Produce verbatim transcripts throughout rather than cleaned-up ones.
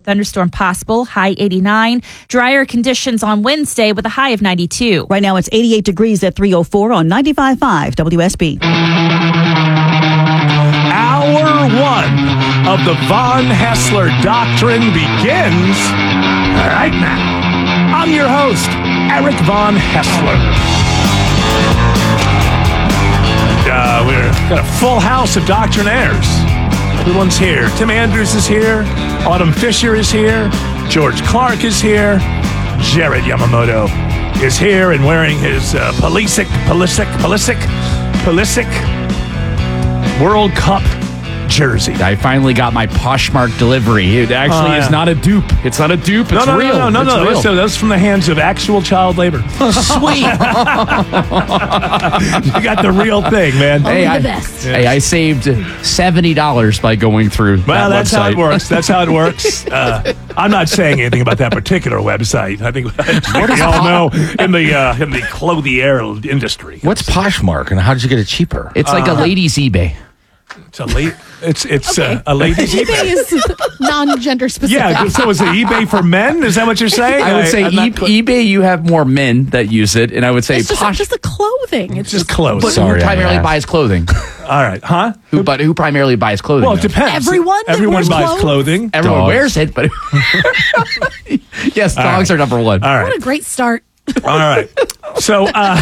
Thunderstorm possible, high eighty-nine. Drier conditions on Wednesday with a high of ninety-two. Right now it's eighty-eight degrees at three oh four on ninety-five point five W S B. Hour one of the Von Haessler Doctrine begins right now. I'm your host, Eric Von Haessler. And, uh, we've got a full house of doctrinaires. Everyone's here. Tim Andrews is here. Autumn Fisher is here. George Clark is here. Jared Yamamoto is here and wearing his uh, Pulisic, Pulisic, Pulisic, Pulisic World Cup jersey. I finally got my Poshmark delivery. It actually Oh, yeah. is not a dupe. It's not a dupe. It's no, no, real. No, no, no, it's no. real. So that's from the hands of actual child labor. Sweet. You got the real thing, man. Hey, the I, best. hey, I saved seventy dollars by going through Well, that that's website. how it works. That's how it works. Uh, I'm not saying anything about that particular website. I think we all know in the uh, in the clothier industry. What's Poshmark and how did you get it cheaper? It's like a ladies' eBay. It's a late. It's it's Okay. uh, a ladies' eBay eBay. is non-gender specific. Yeah. So is it eBay for men? Is that what you're saying? I would say I'm not e- cl- eBay, you have more men that use it, and I would say It's just, Posh. just the clothing. It's just just clothes. but Sorry, who I primarily asked. buys clothing? All right, huh? Who, but who primarily buys clothing? Well, it though? depends. Everyone that Everyone wears buys clothes? clothing. Everyone Dogs. wears it, but yes, dogs right. are number one. All What right. a great start. All right. So uh,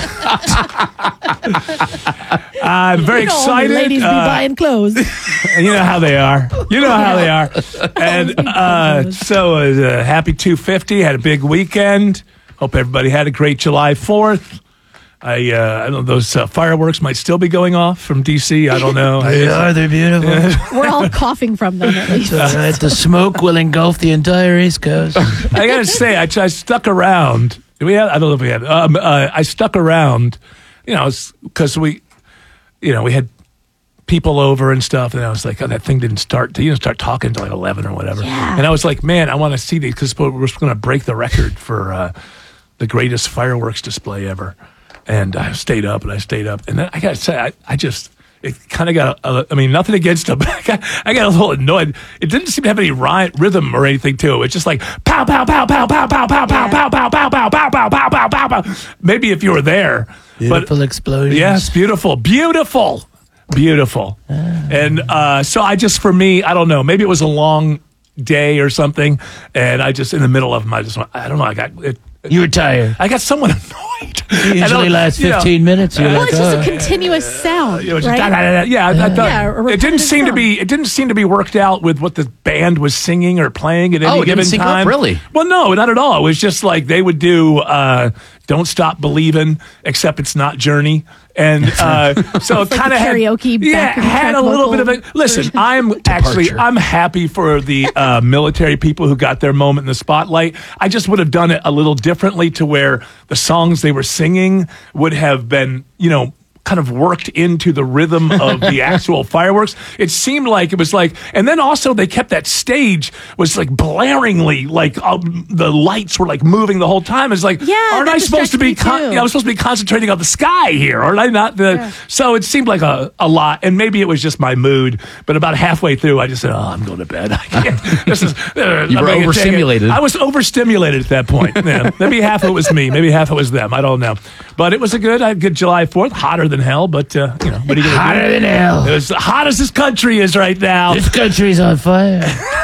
I'm very You know, excited. ladies be Uh, buying clothes. You know how they are. You know how they are. And uh, so uh, happy two fifty. Had a big weekend. Hope everybody had a great July fourth. I uh, I don't know, those uh, fireworks might still be going off from D C. I don't know. They are. They're beautiful. We're all coughing from them at least. That's right. The smoke will engulf the entire East Coast. I gotta say, I, I stuck around. Do we have? I don't know if we have. Um, uh, I stuck around, you know, because we, you know, we had people over and stuff, and I was like, oh, that thing didn't start. To, you didn't start talking until like eleven or whatever. Yeah. And I was like, man, I want to see these because we're going to break the record for uh, the greatest fireworks display ever. And I stayed up and I stayed up, and then I gotta say, I, I just. It kind of got, a, I mean, nothing against him, but I got, I got a little annoyed. It didn't seem to have any ry- rhythm or anything to it. It's just like pow, pow, pow, pow, pow, pow, pow, pow, pow, pow, pow, pow, pow, pow, pow, pow, pow, pow. Maybe if you were there. Beautiful but, explosions. Yes, beautiful, beautiful, beautiful. And uh, so I just, for me, I don't know, maybe it was a long day or something, and I just, in the middle of them, I just went, I don't know, I got it. You were tired. I got somewhat annoyed. It usually lasts fifteen minutes. You're Well, like, it's just oh. a continuous sound, It was right? da, da, da, da. Yeah, I, I thought Yeah, a it didn't repetitive seem to sound. be. It didn't seem to be worked out with what the band was singing or playing at any Oh, it didn't given sync up, time. really? Well, no, not at all. It was just like they would do uh, "Don't Stop Believin'," except it's not Journey, and uh, so it like kind of the karaoke Had, yeah, backing had track a little bit of vocal a. Listen, version. I'm actually Departure. I'm happy for the uh, military people who got their moment in the spotlight. I just would have done it a little differently to where the songs they were singing would have been, you know, kind of worked into the rhythm of the actual fireworks. It seemed like it was like, and then also they kept that stage was like blaringly, like um, the lights were like moving the whole time. It's like, Yeah, aren't that I supposed to be? distracted me Con- too. yeah, I'm supposed to be concentrating on the sky here, aren't I? Not the. Yeah. So it seemed like a, a lot, and maybe it was just my mood. But about halfway through, I just said, "Oh, I'm going to bed. I can't." This is. Uh, You I'm were not gonna take it. overstimulated. I was overstimulated at that point. Yeah. Maybe half of it was me. Maybe half of it was them. I don't know. But it was a good, I had a good July fourth. Hotter than hell, but uh, you know, what are you going to do? Hotter than hell. It was hot as this country is right now. This country's on fire.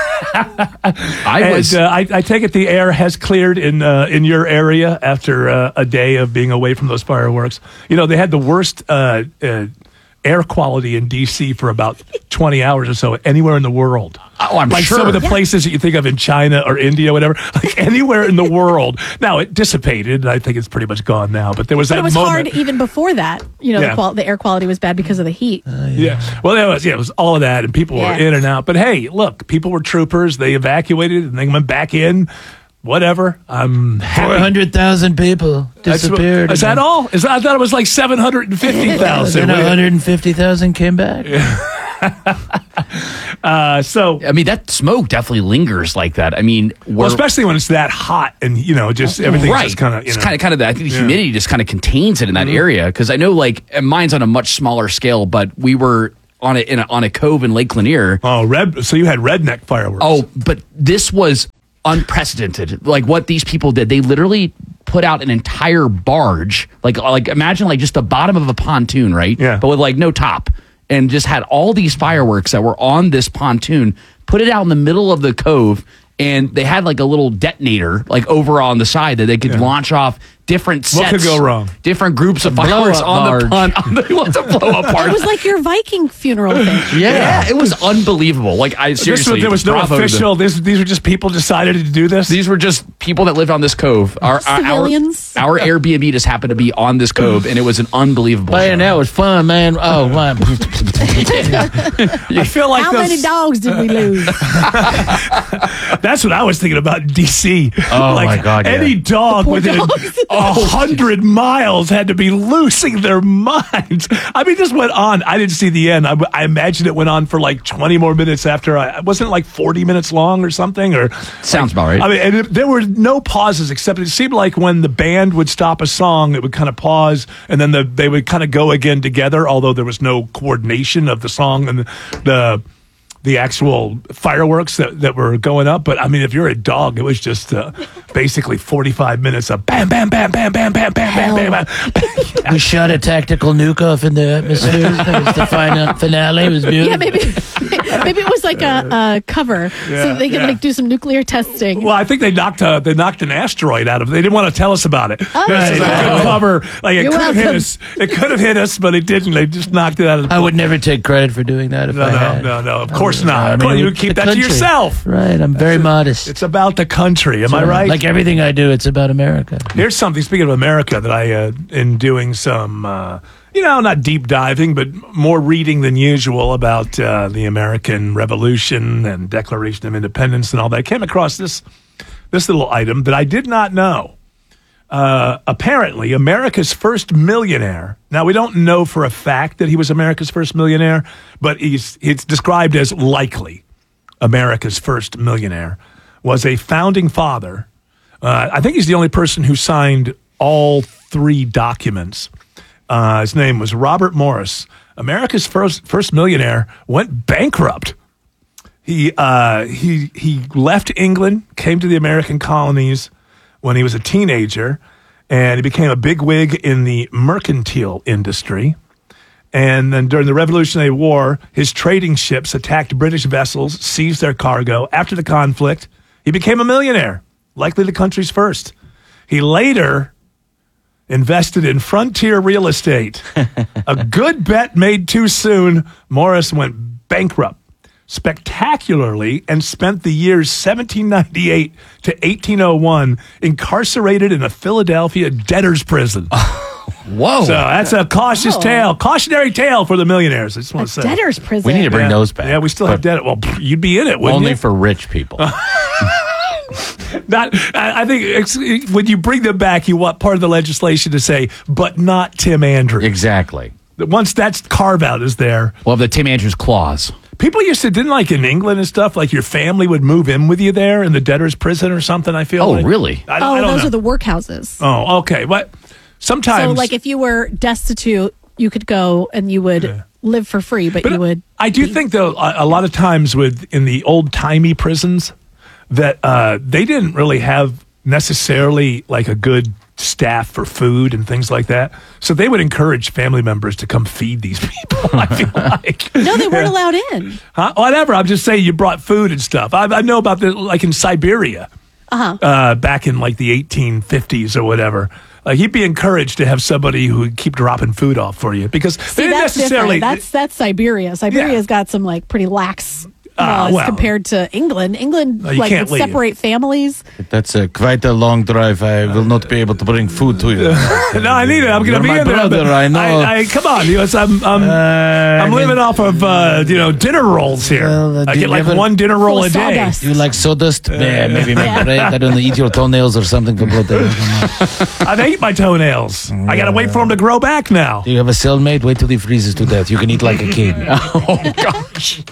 I And was. uh, I, I take it the air has cleared in uh, in your area after uh, a day of being away from those fireworks. You know, they had the worst uh, uh, air quality in D C for about twenty hours or so anywhere in the world. Oh, I'm like sure. some of the places that you think of in China or India, whatever, like anywhere in the world. Now it dissipated. I think it's pretty much gone now. But there was But that it was moment. hard even before that. You know, Yeah. the, qual- the air quality was bad because of the heat. Yeah. Well, there was, yeah, it was all of that, and people Yeah. were in and out. But hey, look, people were troopers. They evacuated and they went back in. Whatever. I'm happy. Four hundred thousand people That's what- disappeared. Is that all? Is that, I thought it was like seven hundred and fifty thousand. Then one hundred fifty thousand came back. Uh, so, I mean, that smoke definitely lingers like that. I mean, we're, well, especially when it's that hot and you know, just everything's right. just kind of, you it's know, kind of, kind of the, I think the humidity just kind of contains it in that area. Because I know, like, and mine's on a much smaller scale, but we were on a, in a on a cove in Lake Lanier. Oh, red. So you had redneck fireworks. Oh, but this was unprecedented. Like what these people did, they literally put out an entire barge. Like like imagine like just the bottom of a pontoon, right? Yeah. But with like no top, and just had all these fireworks that were on this pontoon. Put it out in the middle of the cove. And they had like a little detonator, like over on the side that they could Yeah. launch off different sets. What could go wrong? Different groups of fireworks blow-up on the barge. pond. On the, what's a blow up part? It was like your Viking funeral thing. yeah. it was unbelievable. Like I This seriously, was, there was no bravo to them. official. This, these were just people decided to do this. These were just people that lived on this cove. Our, our, Civilians? Our, our Airbnb just happened to be on this cove, and it was an unbelievable. Man, show. that was fun, man. Oh, man. I feel like How those- many dogs did we lose? That's what I was thinking about in D C. Oh, like, my God, yeah. Any dog Poor within dogs. a hundred miles had to be losing their minds. I mean, this went on. I didn't see the end. I, I imagine it went on for like twenty more minutes after. I wasn't it like forty minutes long or something. Or Sounds about right. I mean, and it, there were no pauses except it seemed like when the band would stop a song, it would kind of pause, and then the, they would kind of go again together. Although there was no coordination of the song and the. the the actual fireworks that, that were going up. But I mean, if you're a dog, it was just uh, basically forty-five minutes of bam, bam, bam, bam, bam, bam, bam, bam, bam, bam. We shot a tactical nuke off in the atmosphere. It was the final finale. It was beautiful. Yeah, maybe maybe it was like a, a cover so that they could yeah. like do some nuclear testing. Well, I think they knocked a, they knocked an asteroid out of it. They didn't want to tell us about it. Oh, This is a right. good cover. Like it You're could have hit welcome. us. It could have hit us, but it didn't. They just knocked it out of the I would never take credit for doing that if No, I no, had. no, no. Of course I not. mean, you it- keep the that to country. yourself. Right. I'm very modest. It's about the country. Am So, I right? Like everything I do, it's about America. Here's something. Speaking of America, that I, uh, in doing some, uh, you know, not deep diving, but more reading than usual about uh, the American Revolution and Declaration of Independence and all that, I came across this this little item that I did not know. Uh, apparently, America's first millionaire. Now, we don't know for a fact that he was America's first millionaire, but he's it's described as likely America's first millionaire was a founding father. Uh, I think he's the only person who signed all three documents. Uh, his name was Robert Morris. America's first first millionaire went bankrupt. He uh, he he left England, came to the American colonies when he was a teenager, and he became a bigwig in the mercantile industry. And then during the Revolutionary War, his trading ships attacked British vessels, seized their cargo. After the conflict, he became a millionaire, likely the country's first. He later invested in frontier real estate. A good bet made too soon. Morris went bankrupt spectacularly and spent the years seventeen ninety-eight to eighteen oh one incarcerated in a Philadelphia debtor's prison. Whoa. So that's a cautious Oh. tale, cautionary tale for the millionaires. I just want to say. Debtor's prison. We need to bring yeah. those back. Yeah, we still have but debt. Well, pff, you'd be in it, wouldn't only you? for rich people. Not, I I think it's, when you bring them back, you want part of the legislation to say, but not Tim Andrews. Exactly. Once that's carve out is there, Well, the Tim Andrews clause. people used to didn't like in England and stuff. Like your family would move in with you there in the debtor's prison or something. I feel. Oh, like. really? I, don't- Oh, I don't those know. are the workhouses. Oh, okay. But sometimes, So, like, if you were destitute, you could go and you would live for free, but, But you would. I do think though a, a lot of times with in the old timey prisons that uh, they didn't really have necessarily like a good staff for food and things like that. So they would encourage family members to come feed these people. I feel like No, they weren't allowed in. huh? Whatever. I'm just saying you brought food and stuff. I, I know about the like in Siberia Uh-huh. uh, back in like the eighteen fifties or whatever. Like he'd be encouraged to have somebody who would keep dropping food off for you because they See, didn't that's necessarily. different. That's that's Siberia. Siberia's got some like pretty lax Ah, laws well. compared to England. England you like can't would leave. separate families. That's a, quite a long drive. I will not be able to bring food to you. No, I need it. I'm going to You're be my in there. brother, but I know. I, I, come on, you know, it's, I'm I'm, Uh, I'm living off of uh, you know dinner rolls here. Well, uh, I do get you like ever- one dinner roll Full a of day. sawdust. You like sawdust? Yeah, maybe make Yeah. bread. I don't know. Eat your toenails or something to blow that. I've ate my toenails. I got to wait for them to grow back now. Do you have a cellmate? Wait till he freezes to death. You can eat like a king. Oh, gosh.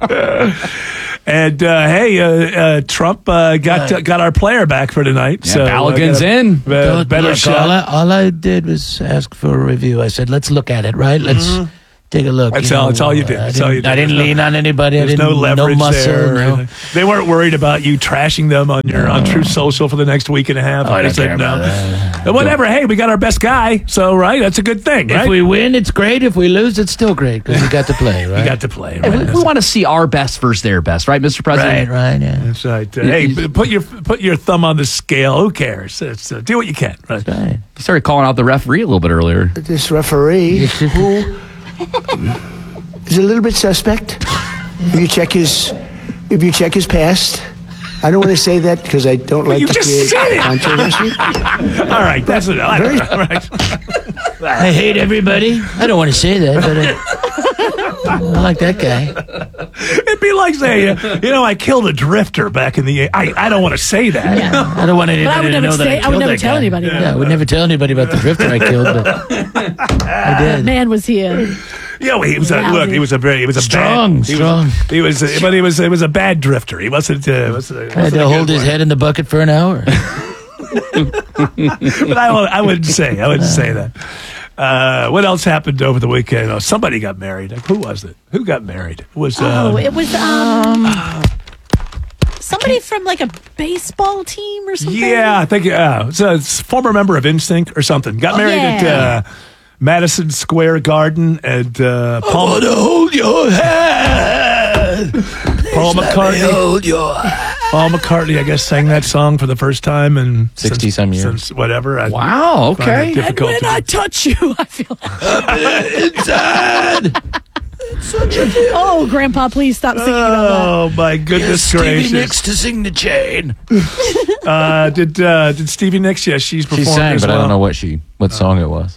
And uh, hey, uh, uh, Trump uh, got uh, got our player back for tonight. Yeah, so Balogun's uh, in. Uh, Look, better look, shot. all, I, all I did was ask for a review. I said, let's look at it, right? Let's Mm-hmm. Take a look. That's you all- know, that's all you did. I That's all didn't, you did. I didn't There's lean no- on anybody. I There's didn't no leverage no muscle. there. or no. anything. They weren't worried about you trashing them on your on True Social for the next week and a half. Oh, I They don't said care no. about that. But whatever. Hey, we got our best guy, so right, that's a good thing, If right? we win, it's great. If we lose, it's still great because we got to play, right? We got to play. Hey, Right? we, we want to see our best versus their best, right, Mister President? Right, right, yeah. That's right. Uh, hey, you- put your put your thumb on the scale. Who cares? It's, uh, do what you can. Right? Right. You started calling out the referee a little bit earlier. This referee who is a little bit suspect. If you check his, if you check his past, I don't want to say that because I don't like you to just create said it. controversy. All right, that's it. All right. All right. I hate everybody. I don't want to say that, but I, I like that guy. It'd be like saying, you know, I killed a drifter back in the. I I don't want to say that. Yeah. I don't want But I anybody would to never know that say- I I would killed never that tell guy. anybody that. Yeah, I would never tell anybody about the drifter I killed, but I did. Man, was he a Yeah, well, he was a Lousy. look. He was a very. He was a Strong, bad, he strong. Was, he was, a, but he was. It was a bad drifter. He wasn't. Uh, wasn't, a- I had wasn't to a hold good his one. head in the bucket for an hour. But I, won't- I wouldn't say. I wouldn't say that. Uh, what else happened over the weekend? Oh, somebody got married. Like, who was it? Who got married? It was uh, Oh, it was um somebody from like a baseball team or something. yeah, I think uh, it's a, it's a former member of N Sync or something. Got Oh, married yeah. at uh, Madison Square Garden at uh, Paul, hold your hand. Paul McCartney. Hold your Paul McCartney, I guess, sang that song for the first time in sixty since- some years. Since whatever. I Wow, find it okay. And difficult when to- I touch you, I feel. inside. Oh, Grandpa, please stop singing about Oh my goodness Stevie gracious! Nicks to sing the chain. Uh, did uh, did Stevie Nicks? Yes, she's She performed sang, as but I well. don't know what she what song it was.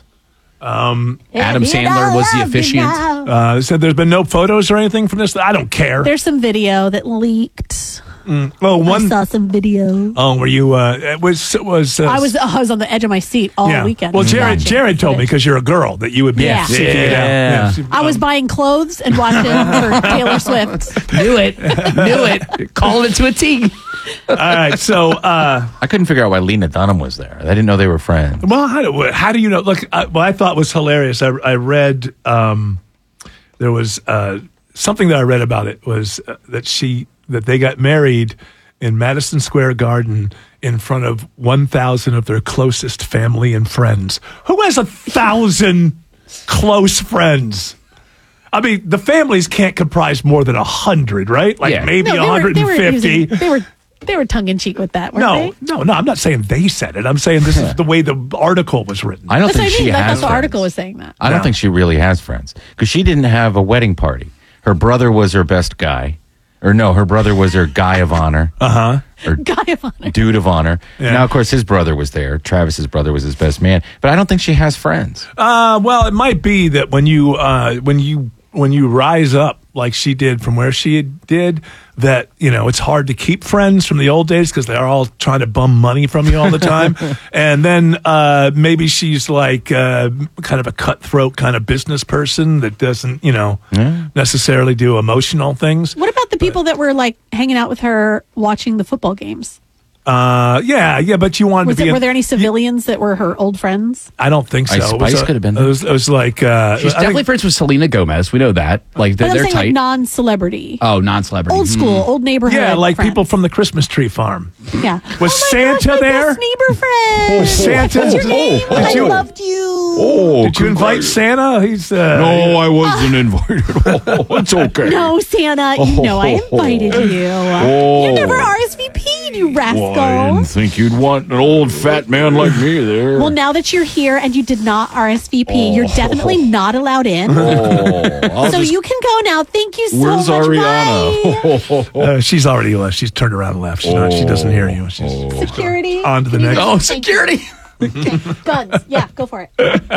Um, that. Adam Sandler was the officiant. uh, said there's been no photos or anything from this. I don't care. There's some video that leaked. oh, I one. saw some video. Oh, were you? Uh, it was it was. Uh, I was I was on the edge of my seat all yeah. weekend. Well, Jared watching Jared told me footage. because you're a girl that you would be Yeah. seeking it out. Yeah. she- I was um, buying clothes and watching for Taylor Swift. Knew it. Knew it. Called it to a T. all right. So, uh, I couldn't figure out why Lena Dunham was there. I didn't know they were friends. well, how do how do you know? Look, I, what I thought was hilarious. I I read um, there was uh, something that I read about it was uh, that she that they got married in Madison Square Garden in front of one thousand of their closest family and friends. Who has a thousand close friends? I mean, the families can't comprise more than a hundred, right? Like Yeah. maybe No, one hundred they were, and they were fifty. using, they were they were tongue in cheek with that, weren't No, they? no, no. I'm not saying they said it. I'm saying this is the way the article was written. I don't That's what think I mean. she That, has that's the friends. article was saying that. I don't No. think she really has friends because she didn't have a wedding party. Her brother was her best guy, or no, her brother was her guy of honor, Uh huh. Guy of honor. dude of honor. Yeah. Now, of course, his brother was there. Travis's brother was his best man, but I don't think she has friends. Uh, well, it might be that when you uh, when you when you rise up like she did from where she did, that you know it's hard to keep friends from the old days because they're all trying to bum money from you all the time. And then uh, maybe she's like uh, kind of a cutthroat kind of business person that doesn't you know Yeah. necessarily do emotional things. What about the people that were like hanging out with her watching the football games? Uh, yeah, yeah, but you wanted Was to be. there, in- were there any civilians that were her old friends? I don't think so. Ice It was Spice a- could have been It was, it was like uh, She's I definitely think- friends with Selena Gomez. We know that. Like, they're, But I'm they're saying tight. like non-celebrity, oh, non-celebrity. old school, old neighborhood. yeah, like friends. people from the Christmas tree farm. Yeah. Was oh my Santa gosh, my there? best neighbor friend. Was Santa? What's your name? Did I you- loved you. Oh, Did you invite Santa? He's uh, No, I wasn't invited. Oh, it's okay. No, Santa, you know I invited you. Oh. You never R S V P'd, you rascal. Well, I didn't think you'd want an old fat man like me there. Well, now that you're here and you did not R S V P, you're definitely not allowed in. oh, I'll so just- you can go now. Thank you so Where's much. Bye. Ariana? Uh, she's already left. She's turned around and left. She's not, she doesn't hear you. She's Security. on to the Can you- next. Oh, security. Okay. Guns. Yeah, go for it.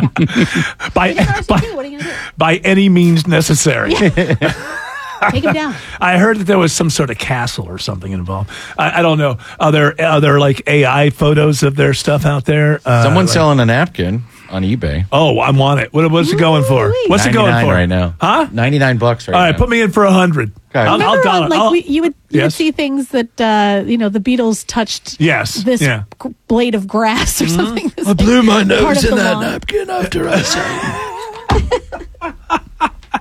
By, You didn't R S V P. by, What are you going to by any means necessary. do? Take him down. I heard that there was some sort of castle or something involved. I, I don't know. Are there are there like A I photos of their stuff out there? Uh, Someone's like- selling a napkin on eBay. Oh, I want it. What, what's it going for? Ooh-wee. What's it going ninety-nine for right now? Huh? ninety-nine bucks right All right, now. put me in for a hundred. Okay. I'll, I'll Remember, dollar. on, like I'll- we, you would you would Yes. see things that uh, you know the Beatles touched. Yes, This yeah. g- blade of grass or something. This I blew my part nose of in the that lawn. napkin after I sang.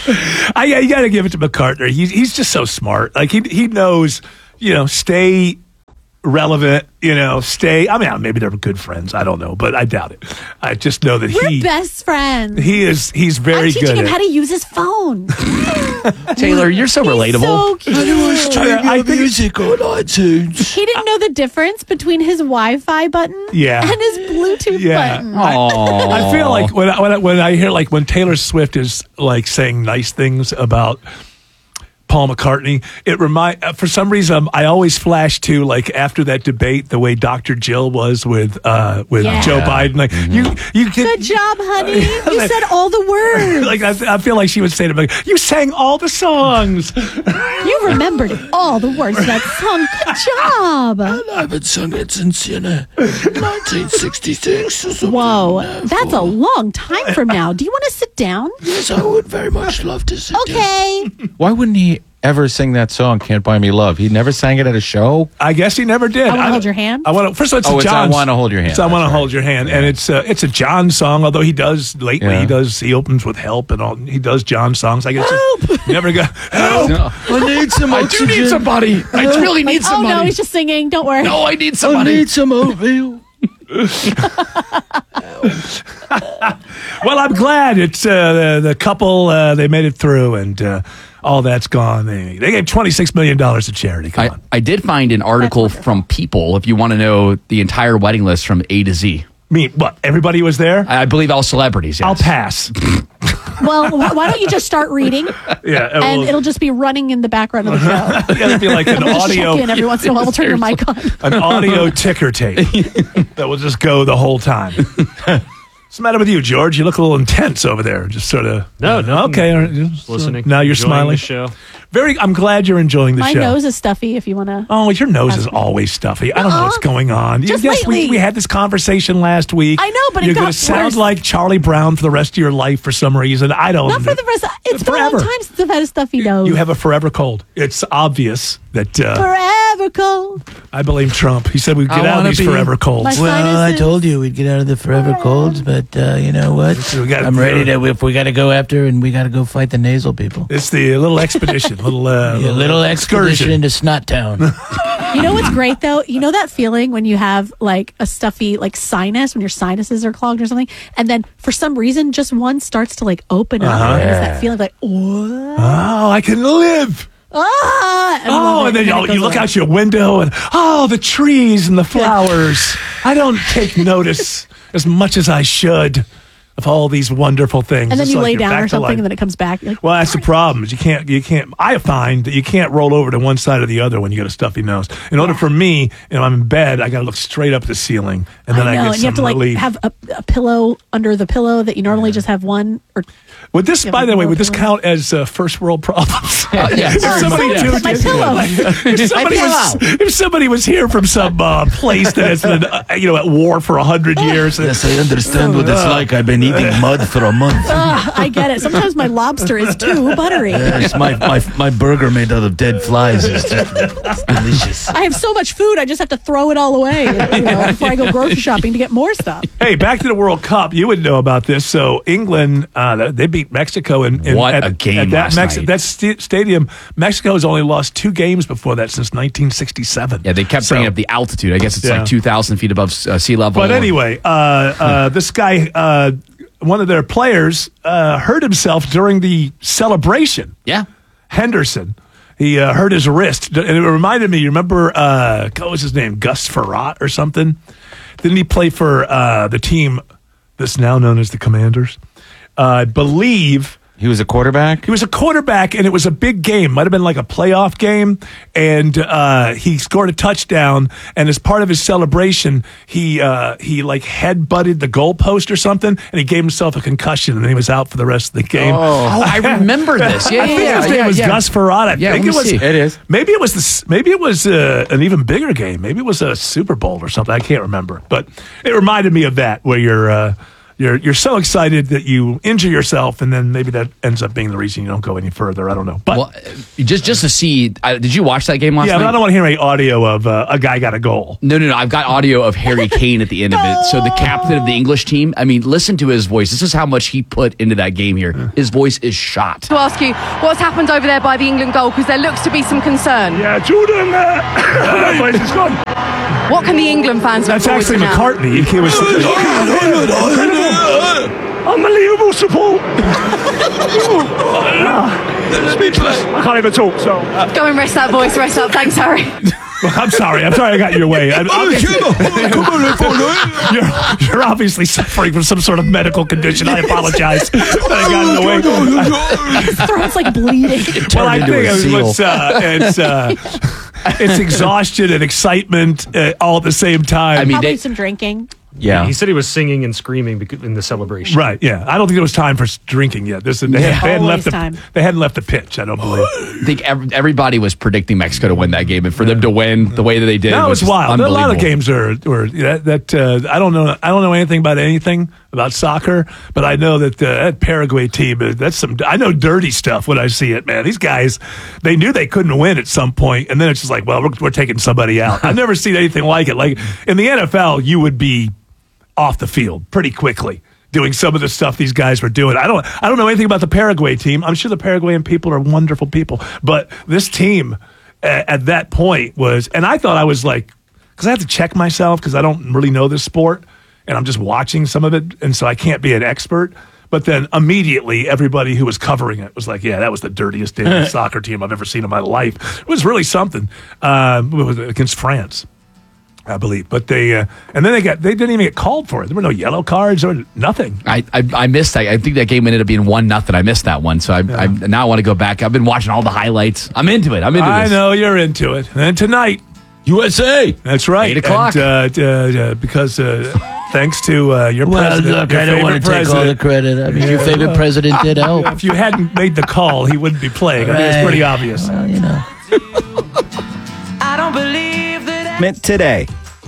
I, you got to give it to McCartney. He's he's just so smart. Like he he knows, you know, stay relevant. You know, stay. I mean, maybe they're good friends. I don't know, but I doubt it. I just know that We're he best friends. he is he's very I'm teaching good. him at, how to use his phone. Taylor, you're so He's relatable. so cute. I think music on iTunes. He didn't know the difference between his Wi-Fi button Yeah. and his Bluetooth Yeah. button. Aw. I feel like when I, when I, when I hear like when Taylor Swift is like saying nice things about Paul McCartney, it remind uh, for some reason um, I always flash to like after that debate the way Doctor Jill was with uh, with Yeah. Joe Biden. Like you you can, Good job, honey. You said all the words. like I, I feel like she would say to me, "You sang all the songs." You remembered all the words of that song. Good job. I haven't sung it since, you know, nineteen sixty-six or something. Whoa, Therefore, that's a long time from now. Do you want to sit down? Yes, I would very much love to sit down. Okay. Why wouldn't he ever sing that song, Can't Buy Me Love? He never sang it at a show? I guess he never did. I Wanna don't- Hold Your Hand? I want to. First of all, it's Oh, a it's I John. Wanna Hold Your Hand. It's I That's want to right. hold your hand, and it's uh, it's a John song. Although he does lately, Yeah. he does he opens with help and all. He does John songs. I guess help. Never got help. I need some I do oxygen. need somebody. I really need Oh, somebody. no, he's just singing. Don't worry. No, I need I somebody. need some oatmeal. Well, I'm glad it's uh, the, the couple. Uh, they made it through, and uh, all that's gone. They, they gave twenty-six million dollars to charity. Come I, on. I did find an article from People, if you want to know the entire wedding list from A to Z. I mean, what? Everybody was there. I believe all celebrities. Yes. I'll pass. Well, wh- why don't you just start reading, Yeah, and will- it'll just be running in the background of the show. yeah, it'll be like an We'll just audio. check in every once in a while. We'll turn your mic on. An audio ticker tape that will just go the whole time. What's the matter with you, George? You look a little intense over there. Just sort of. No, no. Okay, all right, just, uh, Listening. Now you're enjoying smiling. The show. Very. I'm glad you're enjoying the My show. nose is stuffy. If you want to. Oh, your nose is always stuffy. I don't know what's going on. Just yes, we, lately. we had this conversation last week. I know, but it you're got gonna sound worse. like Charlie Brown for the rest of your life for some reason. I don't. Not for the rest. It's been a Forever. long time since I've had a stuffy nose. You have a forever cold. It's obvious that uh, forever cold. I blame Trump. He said we'd I get out of wanna these be- forever colds. My Well, I sinuses. told you we'd get out of the forever colds, but uh, you know what? We got- I'm ready to. If we got to go after, and we got to go fight the nasal people. It's the little expedition, little uh, Yeah, little expedition into Snot Town. You know what's great though? You know that feeling when you have like a stuffy like sinus, when your sinuses are clogged or something, and then for some reason just one starts to like open up. Uh-huh. And it's that feeling like, what? Oh, I can live. Ah! I Oh, love and it. then it you, goes you look away. out your window and oh, the trees and the flowers. I don't take notice as much as I should of all these wonderful things. And then It's you like lay you're down back or to something, life. and then it comes back. You're like, Well, that's the problem. Is you can't, you can't. I find that you can't roll over to one side or the other when you got a stuffy nose. In order for me, you know, I'm in bed. I got to look straight up at the ceiling, and then I, I know, get and you have to some like relief. have a, a pillow under the pillow that you normally just have one or. Would this, Yeah, by the but way, no would this pillow. count as uh, first world problems? Uh, yeah, If very somebody much. tuned My in- pillow. if somebody was, if somebody was here from some uh, place that has been, uh, you know, at war for a hundred years, Yes, I understand what it's like. I've been eating mud for a month. Ah, I get it. Sometimes my lobster is too buttery. Yes, my, my my burger made out of dead flies is just it's delicious. I have so much food, I just have to throw it all away you know, before I go grocery shopping to get more stuff. hey, back to the World Cup. You would know about this. So England, uh, they beat Mexico in, in What at, a game at that last night. that st- stadium. Mexico has only lost two games before that since nineteen sixty-seven. Yeah, they kept So- bringing up the altitude. I guess it's Yeah. like two thousand feet above uh, sea level. But anyway, uh, uh, this guy, uh, one of their players, uh, hurt himself during the celebration. Yeah. Henderson. He uh, hurt his wrist. And it reminded me, you remember, uh, what was his name? Gus Farrat or something? Didn't he play for uh, the team that's now known as the Commanders? Uh, I believe... He was a quarterback? He was a quarterback, and it was a big game. Might have been like a playoff game, and uh, he scored a touchdown. And as part of his celebration, he uh, he like head-butted the goalpost or something, and he gave himself a concussion, and he was out for the rest of the game. Oh, I remember this. Yeah, I think yeah, his name yeah, was yeah. Gus Farrat. I Yeah, think let it me was. see. It is. Maybe it was this. Maybe it was uh, an even bigger game. Maybe it was a Super Bowl or something. I can't remember, but it reminded me of that, where you're. Uh, you're you're so excited that you injure yourself, and then maybe that ends up being the reason you don't go any further. I don't know. But well, just just to see, uh, did you watch that game last yeah, night? but I don't want to hear any audio of uh, a guy got a goal. No, no, no. I've got audio of Harry Kane at the end of it. So the captain of the English team, I mean, listen to his voice. This is how much he put into that game here. His voice is shot. To ask you, what's happened over there by the England goal? Because there looks to be some concern. Yeah, Jordan, uh, that place is gone. What can the England fans look That's forward actually to now? McCartney. He was unbelievable support. Speechless. I can't even talk. So Go and rest that voice. Rest up. Thanks, Harry. I'm sorry. I'm sorry I got in your way. I'm, I'm, you're, you're obviously suffering from some sort of medical condition. I apologize that I got in the way. His throat's like bleeding. Well, I think it was, uh, it's uh, it's exhaustion and excitement uh, all at the same time. I mean, Probably they- some drinking. Yeah. He said he was singing and screaming bec- in the celebration. Right, yeah. I don't think it was time for s- drinking yet. This, they, Yeah. had, they, hadn't Always left the, time. they hadn't left the pitch, I don't believe. I think ev- everybody was predicting Mexico to win that game, and for them to win the way that they did, That was was wild. A lot of unbelievable. games are were that, that uh, I don't know. I don't know anything about anything about soccer, but I know that uh, that Paraguay team. uh, That's some. I know dirty stuff when I see it. Man, these guys, they knew they couldn't win at some point, and then it's just like, well, we're, we're taking somebody out. I've never seen anything like it. Like in the N F L, you would be off the field pretty quickly doing some of the stuff these guys were doing. I don't I don't know anything about the Paraguay team. I'm sure the Paraguayan people are wonderful people, but this team uh, at that point was, and I thought I was like, because I have to check myself because I don't really know this sport and I'm just watching some of it, and so I can't be an expert. But then immediately everybody who was covering it was like, yeah, that was the dirtiest damn soccer team I've ever seen in my life. It was really something uh, it was against France, I believe. But they, uh, and then they got, they didn't even get called for it. There were no yellow cards or nothing. I, I I missed that. I think that game ended up being one nothing. I missed that one, so I, I now I want to go back. I've been watching all the highlights. I'm into it. I'm into I this. know you're into it. And tonight, U S A. that's right. Eight o'clock. And, uh, uh, uh, because uh, thanks to uh, your Well, president, look, your I don't want to favorite take all the president. credit. I mean, your favorite president did help. If you hadn't made the call, he wouldn't be playing. I think it's Right. pretty obvious. Well, you know. I don't believe that. Mint today.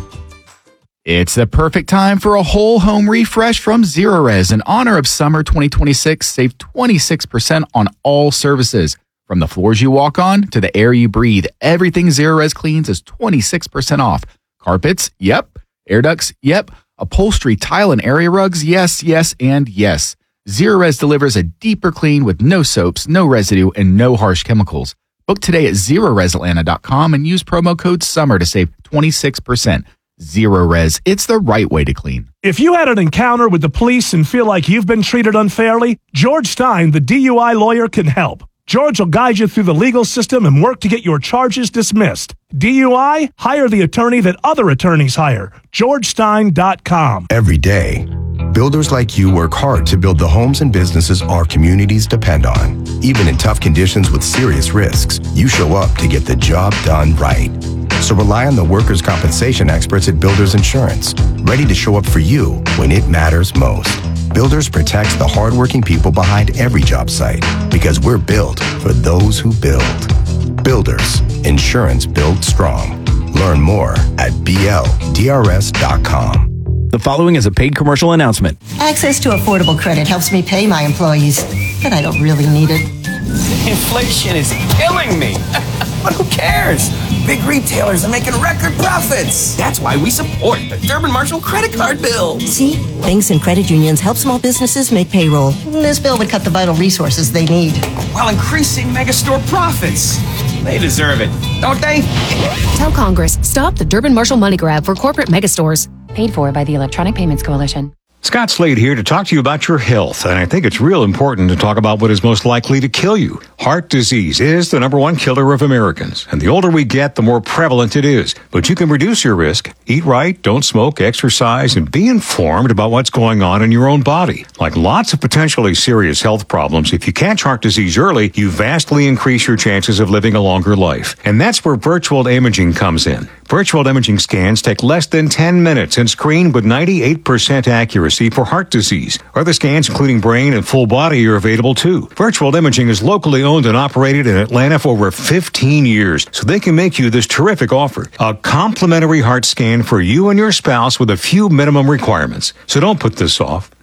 It's the perfect time for a whole home refresh from Zerorez. In honor of summer twenty twenty-six, save twenty-six percent on all services. From the floors you walk on to the air you breathe, everything Zerorez cleans is twenty-six percent off. Carpets? Yep. Air ducts? Yep. Upholstery, tile, and area rugs? Yes, yes, and yes. Zerorez delivers a deeper clean with no soaps, no residue, and no harsh chemicals. Book today at Zerorez Atlanta dot com and use promo code SUMMER to save twenty-six percent. Zerorez, it's the right way to clean. If you had an encounter with the police and feel like you've been treated unfairly, George Stein, the D U I lawyer, can help. George will guide you through the legal system and work to get your charges dismissed. D U I? Hire the attorney that other attorneys hire. George Stein dot com. Every day, builders like you work hard to build the homes and businesses our communities depend on. Even in tough conditions with serious risks, you show up to get the job done right. So rely on the workers' compensation experts at Builders Insurance, ready to show up for you when it matters most. Builders protects the hardworking people behind every job site because we're built for those who build. Builders, insurance built strong. Learn more at B L D R S dot com. The following is a paid commercial announcement. Access to affordable credit helps me pay my employees, but I don't really need it. Inflation is killing me. But who cares? Big retailers are making record profits. That's why we support the Durbin Marshall credit card bill. See? Banks and credit unions help small businesses make payroll. This bill would cut the vital resources they need. While increasing megastore profits. They deserve it, don't they? Tell Congress, stop the Durbin Marshall money grab for corporate megastores. Paid for by the Electronic Payments Coalition. Scott Slade here to talk to you about your health, and I think it's real important to talk about what is most likely to kill you. Heart disease is the number one killer of Americans, and the older we get, the more prevalent it is. But you can reduce your risk. Eat right, don't smoke, exercise, and be informed about what's going on in your own body. Like lots of potentially serious health problems, if you catch heart disease early, you vastly increase your chances of living a longer life. And that's where virtual imaging comes in. Virtual imaging scans take less than ten minutes and screen with ninety-eight percent accuracy for heart disease. Other scans, including brain and full body, are available too. Virtual imaging is locally owned and operated in Atlanta for over fifteen years, so they can make you this terrific offer. A complimentary heart scan for you and your spouse with a few minimum requirements. So don't put this off.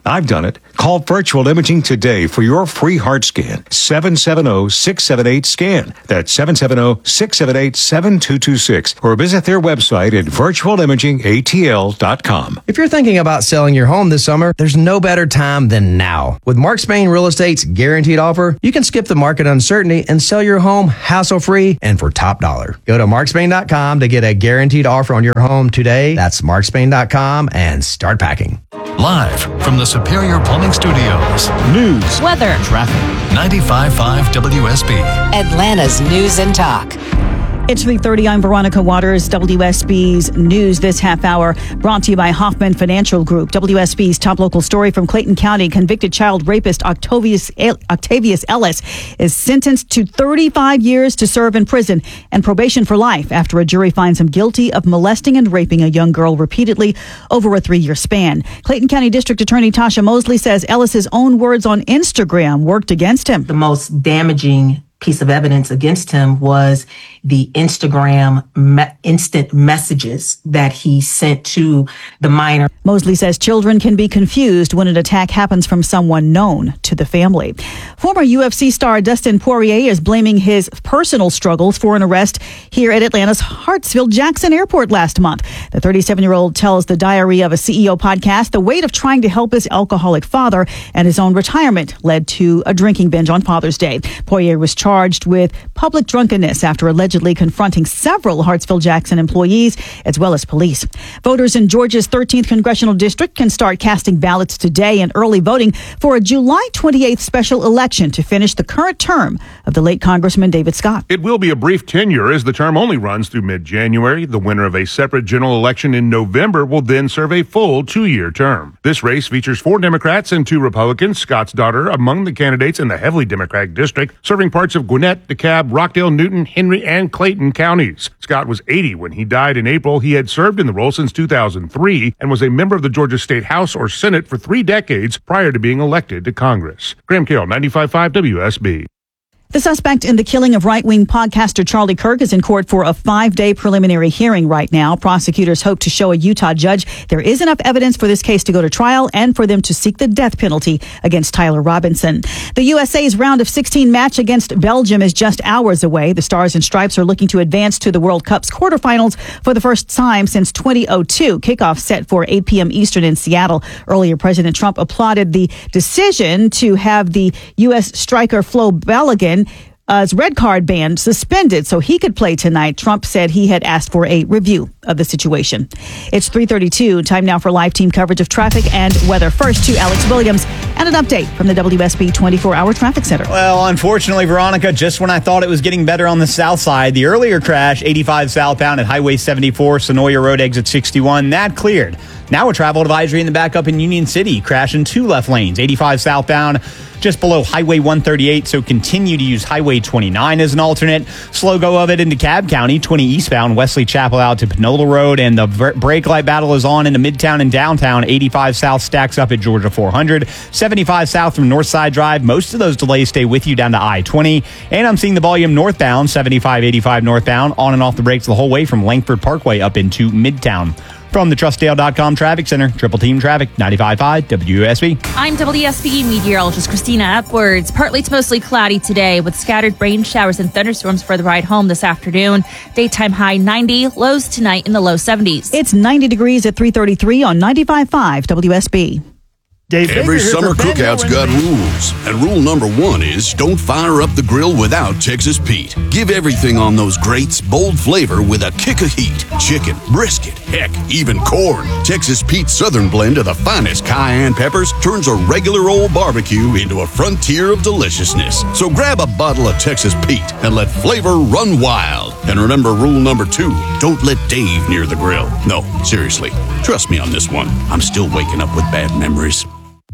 I've done it. Call Virtual Imaging today for your free heart scan. seven seven zero, six seven eight, SCAN. That's seven seven zero, six seven eight, seven two two six. Or visit their website at virtual imaging a t l dot com. If you're thinking about selling your home this summer, there's no better time than now. With Mark Spain Real Estate's guaranteed offer, you can skip the market uncertainty and sell your home hassle-free and for top dollar. Go to mark spain dot com to get a guaranteed offer on your home today. That's mark spain dot com and start packing. Live from the Superior Plumbing Studios. News, weather, traffic. ninety-five point five W S B. Atlanta's News and Talk. It's three thirty. I'm Veronica Waters. W S B's News this half hour brought to you by Hoffman Financial Group. W S B's top local story from Clayton County. Convicted child rapist Octavius, Octavius Ellis is sentenced to thirty-five years to serve in prison and probation for life after a jury finds him guilty of molesting and raping a young girl repeatedly over a three-year span. Clayton County District Attorney Tasha Mosley says Ellis's own words on Instagram worked against him. The most damaging piece of evidence against him was the Instagram me- instant messages that he sent to the minor. Mosley says children can be confused when an attack happens from someone known to the family. Former U F C star Dustin Poirier is blaming his personal struggles for an arrest here at Atlanta's Hartsfield-Jackson Airport last month. The thirty-seven-year-old tells the Diary of a C E O podcast the weight of trying to help his alcoholic father and his own retirement led to a drinking binge on Father's Day. Poirier was charged with public drunkenness after allegedly confronting several Hartsfield-Jackson employees as well as police. Voters in Georgia's thirteenth Congressional District can start casting ballots today in early voting for a July twenty-eighth special election to finish the current term of the late Congressman David Scott. It will be a brief tenure as the term only runs through mid-January. The winner of a separate general election in November will then serve a full two-year term. This race features four Democrats and two Republicans. Scott's daughter among the candidates in the heavily Democratic district, serving parts of Gwinnett, DeKalb, Rockdale, Newton, Henry, and Clayton counties. Scott was eighty when he died in April. He had served in the role since two thousand three and was a member of the Georgia State House or Senate for three decades prior to being elected to Congress. Graham Carroll, ninety-five point five W S B. The suspect in the killing of right-wing podcaster Charlie Kirk is in court for a five-day preliminary hearing right now. Prosecutors hope to show a Utah judge there is enough evidence for this case to go to trial and for them to seek the death penalty against Tyler Robinson. The U S A's round of sixteen match against Belgium is just hours away. The Stars and Stripes are looking to advance to the World Cup's quarterfinals for the first time since twenty oh two. Kickoff set for eight p.m. Eastern in Seattle. Earlier, President Trump applauded the decision to have the U S striker Flo Balogun Uh, his red card ban suspended so he could play tonight. Trump said he had asked for a review of the situation. It's three thirty-two. Time now for live team coverage of traffic and weather. First to Alex Williams and an update from the W S B twenty-four hour Traffic Center. Well, unfortunately, Veronica, just when I thought it was getting better on the south side, the earlier crash, eighty-five southbound at Highway seventy-four, Sonoya Road exit sixty-one, that cleared. Now a travel advisory in the backup in Union City, crashing two left lanes, eighty-five southbound, just below Highway one thirty-eight, so continue to use Highway twenty-nine as an alternate. Slow go of it into Cobb County, twenty eastbound, Wesley Chapel out to Panola Road, and the brake light battle is on into Midtown and downtown. eighty-five south stacks up at Georgia four hundred, seventy-five south from Northside Drive. Most of those delays stay with you down to I twenty, and I'm seeing the volume northbound, seventy-five eighty-five northbound, on and off the brakes the whole way from Langford Parkway up into Midtown. From the Trust Dale dot com Traffic Center, Triple Team Traffic, ninety-five point five W S B. I'm W S B meteorologist Christina Upwards. Partly to mostly cloudy today with scattered rain showers and thunderstorms for the ride home this afternoon. Daytime high ninety, lows tonight in the low seventies. It's ninety degrees at three thirty-three on ninety-five point five W S B. Dave Every summer cookout's got rules, and rule number one is don't fire up the grill without Texas Pete. Give everything on those grates bold flavor with a kick of heat. Chicken, brisket, heck, even corn. Texas Pete's Southern blend of the finest cayenne peppers turns a regular old barbecue into a frontier of deliciousness. So grab a bottle of Texas Pete and let flavor run wild. And remember rule number two, don't let Dave near the grill. No, seriously, trust me on this one. I'm still waking up with bad memories.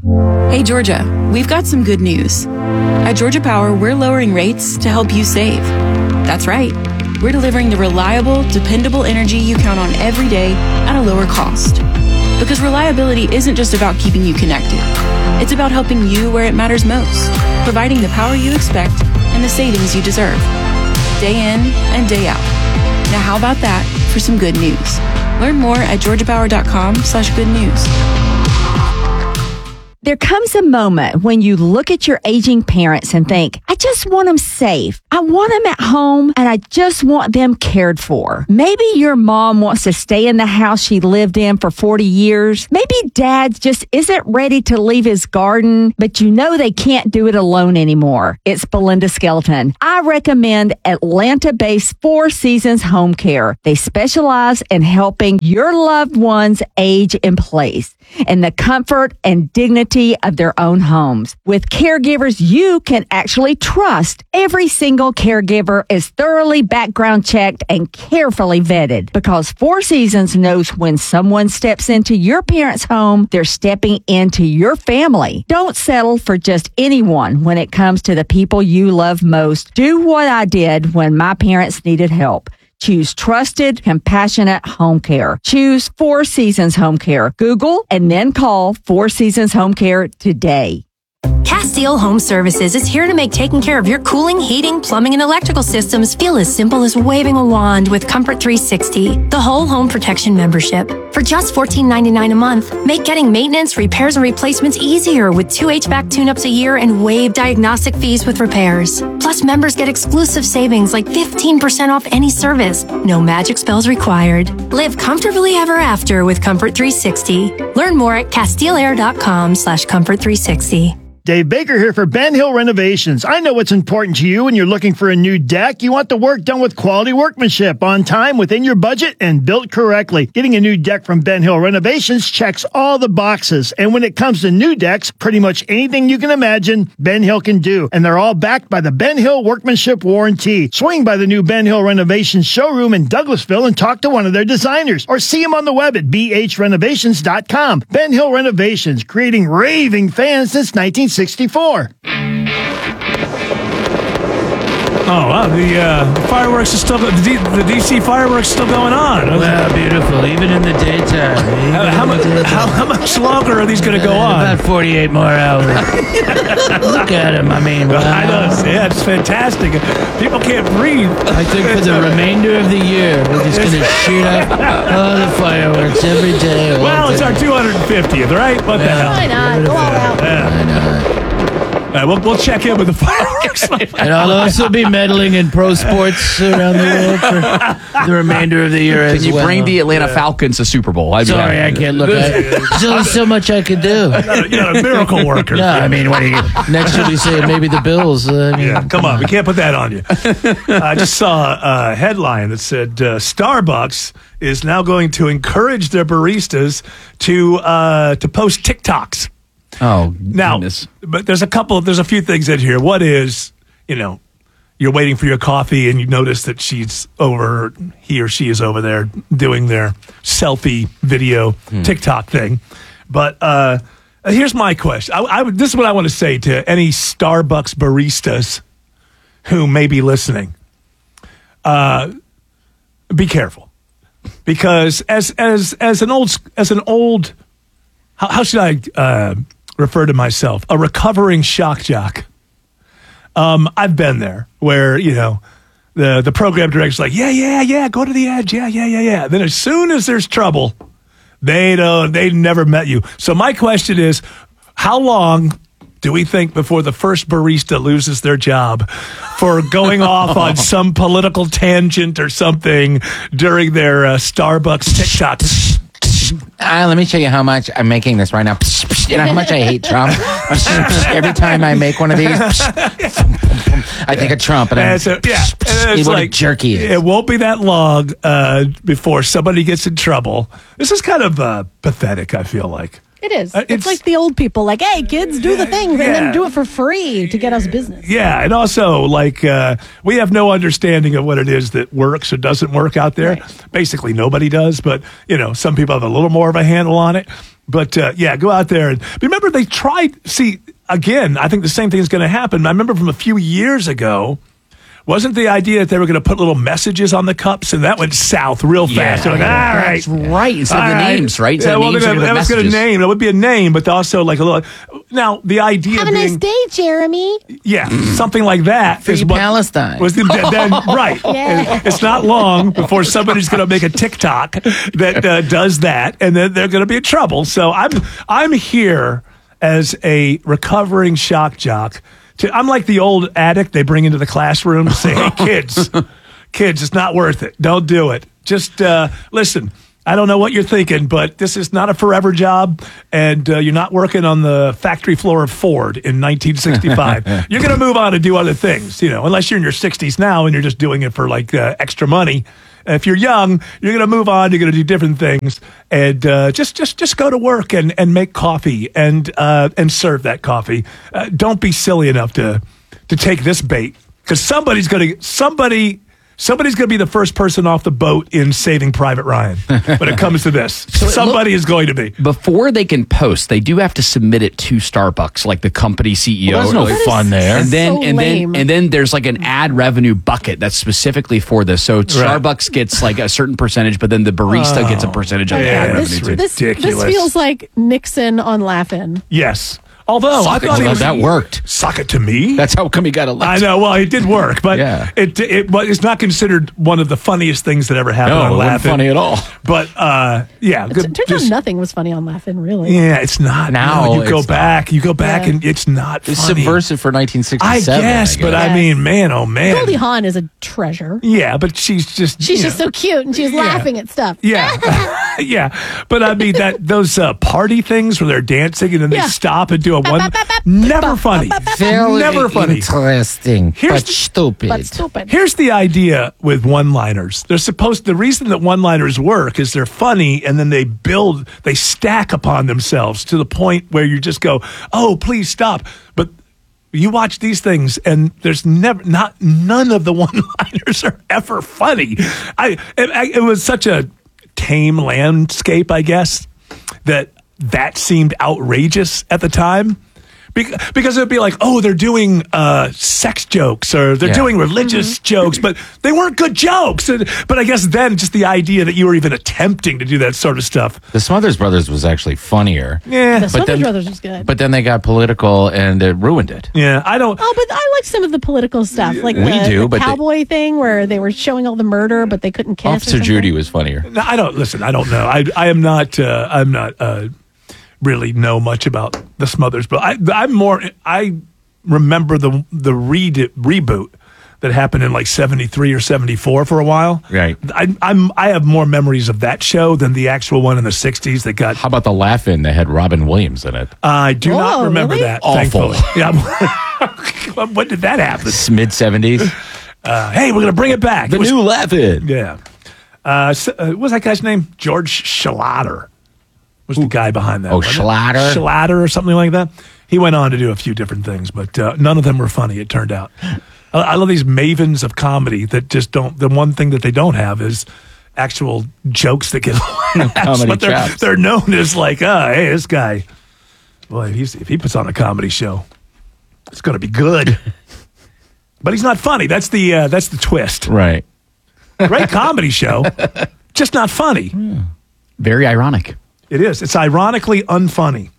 Hey Georgia, we've got some good news. At Georgia Power, we're lowering rates to help you save. That's right. We're delivering the reliable, dependable energy you count on every day at a lower cost. Because reliability isn't just about keeping you connected. It's about helping you where it matters most, providing the power you expect and the savings you deserve. Day in and day out. Now how about that for some good news? Learn more at georgia power dot com slash good news. There comes a moment when you look at your aging parents and think, I just want them safe. I want them at home and I just want them cared for. Maybe your mom wants to stay in the house she lived in for forty years. Maybe dad just isn't ready to leave his garden, but you know they can't do it alone anymore. It's Belinda Skelton. I recommend Atlanta-based Four Seasons Home Care. They specialize in helping your loved ones age in place in the comfort and dignity of their own homes. With caregivers you can actually trust, every single caregiver is thoroughly background checked and carefully vetted because Four Seasons knows when someone steps into your parents' home, they're stepping into your family. Don't settle for just anyone when it comes to the people you love most. Do what I did when my parents needed help. Choose trusted, compassionate home care. Choose Four Seasons Home Care. Google and then call Four Seasons Home Care today. Castile Home Services is here to make taking care of your cooling, heating, plumbing, and electrical systems feel as simple as waving a wand with Comfort three sixty, the whole home protection membership. For just fourteen ninety-nine a month, make getting maintenance, repairs, and replacements easier with two H V A C tune-ups a year and waive diagnostic fees with repairs. Plus, members get exclusive savings like fifteen percent off any service. No magic spells required. Live comfortably ever after with Comfort three sixty. Learn more at castileair.com slash comfort 360. Dave Baker here for Ben Hill Renovations. I know what's important to you when you're looking for a new deck. You want the work done with quality workmanship, on time, within your budget, and built correctly. Getting a new deck from Ben Hill Renovations checks all the boxes. And when it comes to new decks, pretty much anything you can imagine, Ben Hill can do. And they're all backed by the Ben Hill Workmanship Warranty. Swing by the new Ben Hill Renovations showroom in Douglasville and talk to one of their designers. Or see them on the web at b h renovations dot com. Ben Hill Renovations, creating raving fans since nineteen sixty-four. Oh, wow. The, uh, the fireworks are still, the, D, the D C fireworks are still going on. Wow, beautiful. Even in the daytime. Even How, how, in the much, daytime. how, how much longer are these going to go Uh, on? About forty-eight more hours. Look at him. I mean, wow. I know. Yeah, it's fantastic. People can't breathe. I think for the remainder of the year, we're just going to shoot up all the fireworks every day. all Well, it's day. our two hundred fiftieth, right? What the hell? Why not? Go all out. Yeah. All right, we'll, we'll check in with the fireworks. And I'll also be meddling in pro sports around the world for the remainder of the year as Can you well. bring the Atlanta Falcons to Super Bowl? I'd be Sorry, happy. I can't look at it. There's only so much I could do. You're not a miracle worker. No, I mean, what are you, next you'll be saying maybe the Bills. Uh, I mean, Yeah, come on. We can't put that on you. I just saw a headline that said uh, Starbucks is now going to encourage their baristas to uh, to post TikToks. Oh, Now, goodness. but there's a couple, there's a few things in here. What is, you know, you're waiting for your coffee and you notice that she's over, he or she is over there doing their selfie video TikTok thing. But uh, here's my question. I, I would, this is what I want to say to any Starbucks baristas who may be listening. Uh, be careful, because as as as an old as an old, how, how should I uh, refer to myself? A recovering shock jock. Um, I've been there where, you know, the the program director's like, yeah, yeah, yeah, go to the edge, yeah, yeah, yeah, yeah. Then as soon as there's trouble, they don't, they never met you. So my question is, how long do we think before the first barista loses their job for going off on some political tangent or something during their uh, Starbucks TikTok? Uh, let me show you how much I'm making this right now. You know how much I hate Trump? Every time I make one of these, I think of Trump. And, And so, yeah, and it's what a like, jerk he is. It won't be that long uh, before somebody gets in trouble. This is kind of uh, pathetic, I feel like. It is. Uh, it's, it's- like the old people, like, hey, kids, do the thing, and yeah. then do it for free to get us business. Yeah, and also, like, uh, we have no understanding of what it is that works or doesn't work out there. Right. Basically, nobody does, but, you know, some people have a little more of a handle on it. But, uh, yeah, go out there. And remember, they tried, see, again, I think the same thing is going to happen. I remember from a few years ago, wasn't the idea that they were going to put little messages on the cups, and that went south real fast. They're like, all right. That's right. Instead of All the right. names, right? Instead Yeah, of well, names, they're they're gonna- gonna that was going to messages. name. That would be a name, but also like a little. Now, the idea Have a being. nice day, Jeremy. Yeah, something like that. Free is what Palestine. Was the, then, right. Yeah. It's not long before somebody's going to make a TikTok that uh, does that, and then they're going to be in trouble. So I'm I'm here as a recovering shock jock. To, I'm like the old addict they bring into the classroom to say, hey, kids, kids, it's not worth it. Don't do it. Just uh, listen. I don't know what you're thinking, but this is not a forever job, and uh, you're not working on the factory floor of Ford in nineteen sixty-five. You're going to move on and do other things, you know, unless you're in your sixties now and you're just doing it for like uh, extra money. If you're young, you're going to move on. You're going to do different things, and uh, just just just go to work and, and make coffee and uh, and serve that coffee. Uh, don't be silly enough to to take this bait, because somebody's going to somebody. Somebody's going to be the first person off the boat in Saving Private Ryan when it comes to this. So Somebody look, is going to be. Before they can post, they do have to submit it to Starbucks, like the company C E O. Well, there's no fun there. And then, so and lame. then, and then there's like an ad revenue bucket that's specifically for this. So Starbucks gets like a certain percentage, but then the barista Oh, gets a percentage of the yeah, ad that's revenue too. This, this ridiculous. feels like Nixon on Laugh-In. Yes. Although Suck I it thought to he me. was, That worked. Suck it to me. That's how come he got I elected. know. Well, it did work, but Yeah. it it well, it's not considered one of the funniest things that ever happened No, on it wasn't Laugh-In. funny at all. But uh, yeah, It good. turns just- out nothing was funny on Laugh-In, really. yeah, it's not. Now No, you go it's back. You go back, Yeah. and it's not It's funny. subversive for nineteen I sixty-seven. guess, but I guess. mean, man, oh man. Goldie Hawn is a treasure. Yeah, but she's just She's you just know, so cute, and she's Yeah. laughing at stuff. Yeah, yeah, but I mean that those uh, party things where they're dancing and then Yeah. they stop and do a one. Never funny. Very Never funny. interesting, Here's but the- stupid. But stupid. Here's the idea with one-liners. They're supposed. The reason that one-liners work is they're funny, and then they build, they stack upon themselves to the point where you just go, "Oh, please stop!" But you watch these things, and there's never, not none of the one-liners are ever funny. I, it, it was such a tame landscape, I guess, that that seemed outrageous at the time. Bec- Because it would be like, oh, they're doing uh, sex jokes or they're Yeah. doing religious jokes, but they weren't good jokes. And, but I guess then just the idea that you were even attempting to do that sort of stuff. The Smothers Brothers was actually funnier. Yeah. The But Smothers then- Brothers was good. But then they got political and it ruined it. Yeah, I don't. Oh, but I like some of the political stuff, like We the, do, the but they- cowboy thing where they were showing all the murder, but they couldn't kiss. or Officer something. Judy was funnier. No, I don't listen. I don't know. I I am not. Uh, I'm not uh, really know much about the Smothers, but I I'm more. I remember the the re- reboot that happened in like seventy-three or seventy-four for a while. Right. I, I'm I have more memories of that show than the actual one in the sixties that got. How about the Laugh-In that had Robin Williams in it? I do not Whoa, remember really? that. Awful. Thankfully. Yeah. When did that happen? Mid seventies. Uh, hey, we're gonna bring it back. The It was- new Laugh-In. Yeah. Uh, so, uh, what was that guy's name? George Schlatter was the guy behind that. Oh, wasn't it? Schlatter? Schlatter or something like that. He went on to do a few different things, but uh, none of them were funny, it turned out. I, I love these mavens of comedy that just don't, the one thing that they don't have is actual jokes that get laughs. comedy But they're, chops. they're known as like, oh, hey, this guy, boy, if, he's, if he puts on a comedy show, it's going to be good. But he's not funny. That's the uh, that's the twist. Right. Great comedy show, just not funny. Very ironic. It is. It's ironically unfunny.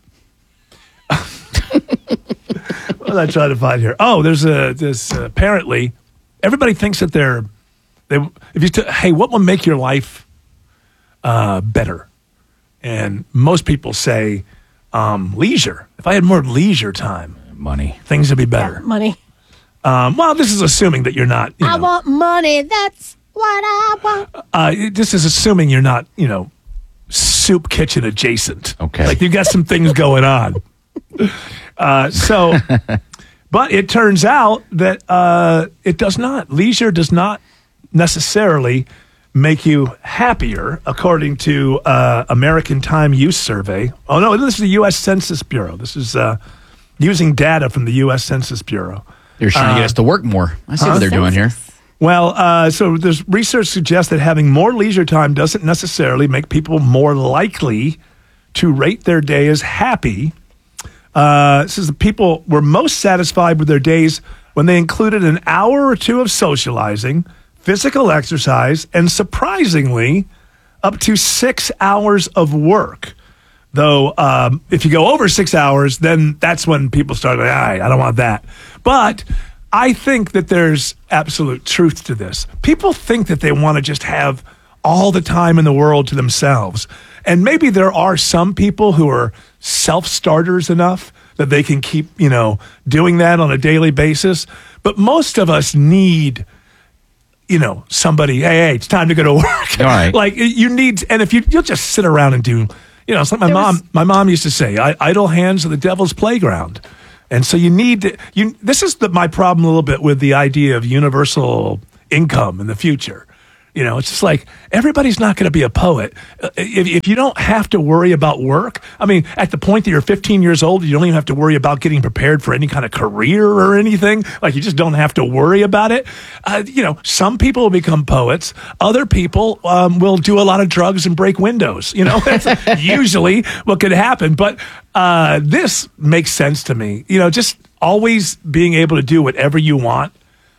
What was I trying to find here? Oh, there's a this uh, apparently everybody thinks that they're they if you t- hey, what will make your life uh, better? And most people say um, leisure. If I had more leisure time, money, things would be better. Money. Um, well, this is assuming that you're not. You I know, want money. That's what I want. uh, this is assuming you're not. You know, soup kitchen adjacent. Okay. Like you've got some things going on. Uh, so, but it turns out that uh, it does not. Leisure does not necessarily make you happier, according to uh, American Time Use Survey. Oh, no, this is the U S Census Bureau. This is uh, using data from the U S Census Bureau. They're trying to get Uh, us to work more. I see huh? what they're doing here. Well, uh, so there's research suggests that having more leisure time doesn't necessarily make people more likely to rate their day as happy. Uh, this is the people were most satisfied with their days when they included an hour or two of socializing, physical exercise, and surprisingly, up to six hours of work. Though, um, if you go over six hours, then that's when people start like, all right, I don't want that. But I think that there's absolute truth to this. People think that they want to just have all the time in the world to themselves. And maybe there are some people who are self-starters enough that they can keep, you know, doing that on a daily basis. But most of us need, you know, somebody, hey, hey, it's time to go to work. All right. Like you need, and if you, you'll just sit around and do, you know, it's like my There mom, was- my mom used to say, I, idle hands are the devil's playground. And so you need to, you, this is the, my problem a little bit with the idea of universal income in the future. You know, it's just like everybody's not going to be a poet. Uh, If, if you don't have to worry about work, I mean, at the point that you're fifteen years old, you don't even have to worry about getting prepared for any kind of career or anything. Like you just don't have to worry about it. Uh, you know, some people will become poets. Other people um, will do a lot of drugs and break windows. You know, that's usually what could happen. But uh, this makes sense to me. You know, just always being able to do whatever you want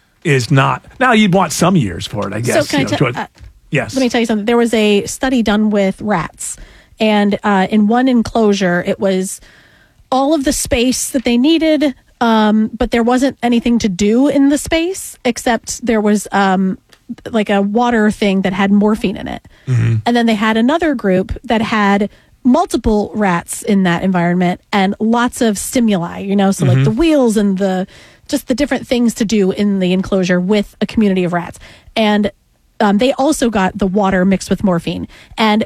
is not. Now you'd want some years for it, I guess. So can you I know, tell- toward- uh, yes. Let me tell you something. There was a study done with rats, and uh, in one enclosure, it was all of the space that they needed, um, but there wasn't anything to do in the space except there was um, like a water thing that had morphine in it. Mm-hmm. And then they had another group that had multiple rats in that environment and lots of stimuli, you know, so like Mhm. the wheels and the just the different things to do in the enclosure with a community of rats. And um, they also got the water mixed with morphine. And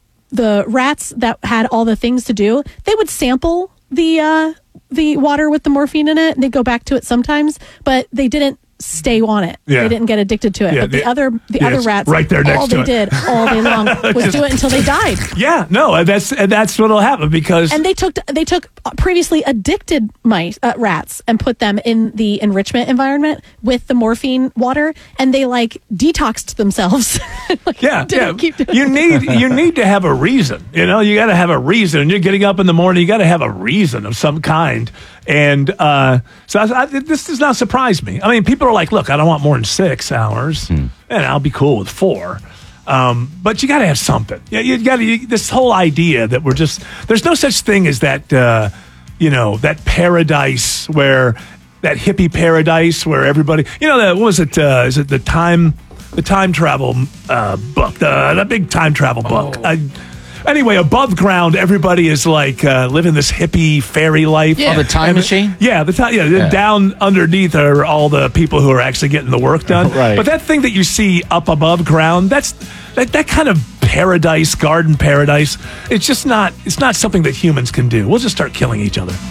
the rats that had all the things to do, they would sample the uh, the water with the morphine in it, and they'd go back to it sometimes, but they didn't stay on it. Yeah. They didn't get addicted to it. Yeah, but the they- other the yeah, other it's rats, right there next all to they it. did all day long was Just- do it until they died. Yeah, no, and that's and that's what'll happen because And they took they took previously addicted mice uh, rats and put them in the enrichment environment with the morphine water, and they like detoxed themselves. Like, yeah, yeah. didn't keep doing You it. need you need to have a reason. You know, you got to have a reason. You're getting up in the morning. You got to have a reason of some kind. And uh, so I, I, this does not surprise me. I mean, people are like, "Look, I don't want more than six hours, and I'll be cool with four." Um, but you got to have something. Yeah, you got to. This whole idea that we're just there's no such thing as that. Uh, you know, that paradise where that hippie paradise where everybody. You know, that what was it? Uh, is it the time? The time travel uh, book, the, the big time travel book. Uh, anyway, above ground, everybody is like uh, living this hippie fairy life. Yeah. Oh, the time And- machine? Yeah, the time. Yeah, Yeah. down underneath are all the people who are actually getting the work done. Right. But that thing that you see up above ground, that's that, that kind of paradise, garden paradise. It's just not. It's not something that humans can do. We'll just start killing each other.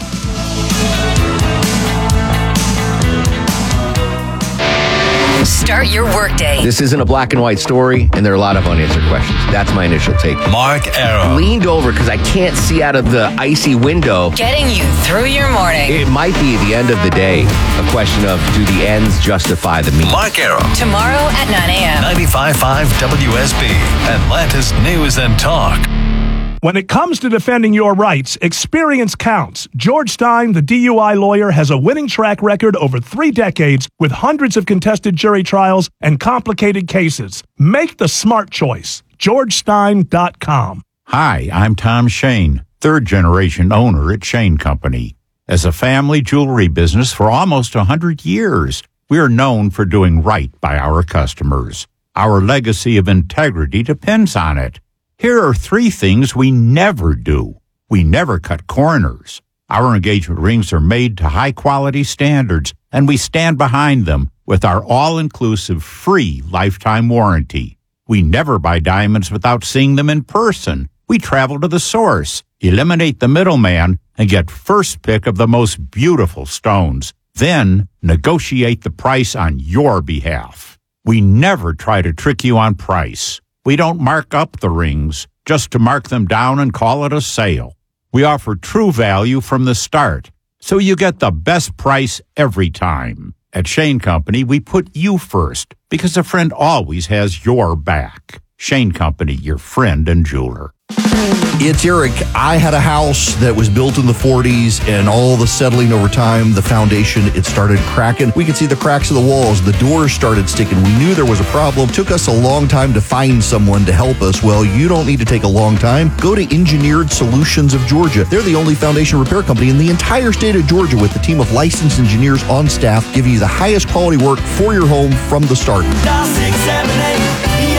Start your workday. This isn't a black and white story, and there are a lot of unanswered questions. That's my initial take. Mark Arrow. Leaned over because I can't see out of the icy window. Getting you through your morning. It might be the end of the day. A question of do the ends justify the means? Mark Arrow. Tomorrow at nine a.m. ninety-five point five W S B, Atlantis News and Talk. When it comes to defending your rights, experience counts. George Stein, the D U I lawyer, has a winning track record over three decades with hundreds of contested jury trials and complicated cases. Make the smart choice. george stein dot com. Hi, I'm Tom Shane, third generation owner at Shane Company. As a family jewelry business for almost one hundred years, we are known for doing right by our customers. Our legacy of integrity depends on it. Here are three things we never do. We never cut corners. Our engagement rings are made to high-quality standards, and we stand behind them with our all-inclusive free lifetime warranty. We never buy diamonds without seeing them in person. We travel to the source, eliminate the middleman, and get first pick of the most beautiful stones. Then negotiate the price on your behalf. We never try to trick you on price. We don't mark up the rings just to mark them down and call it a sale. We offer true value from the start, so you get the best price every time. At Shane Company, we put you first because a friend always has your back. Shane Company, your friend and jeweler. It's Eric. I had a house that was built in the forties, and all the settling over time, the foundation, it started cracking. We could see the cracks of the walls. The doors started sticking. We knew there was a problem. Took us a long time to find someone to help us. Well, you don't need to take a long time. Go to Engineered Solutions of Georgia. They're the only foundation repair company in the entire state of Georgia with a team of licensed engineers on staff giving you the highest quality work for your home from the start. Dial six seven eight E S O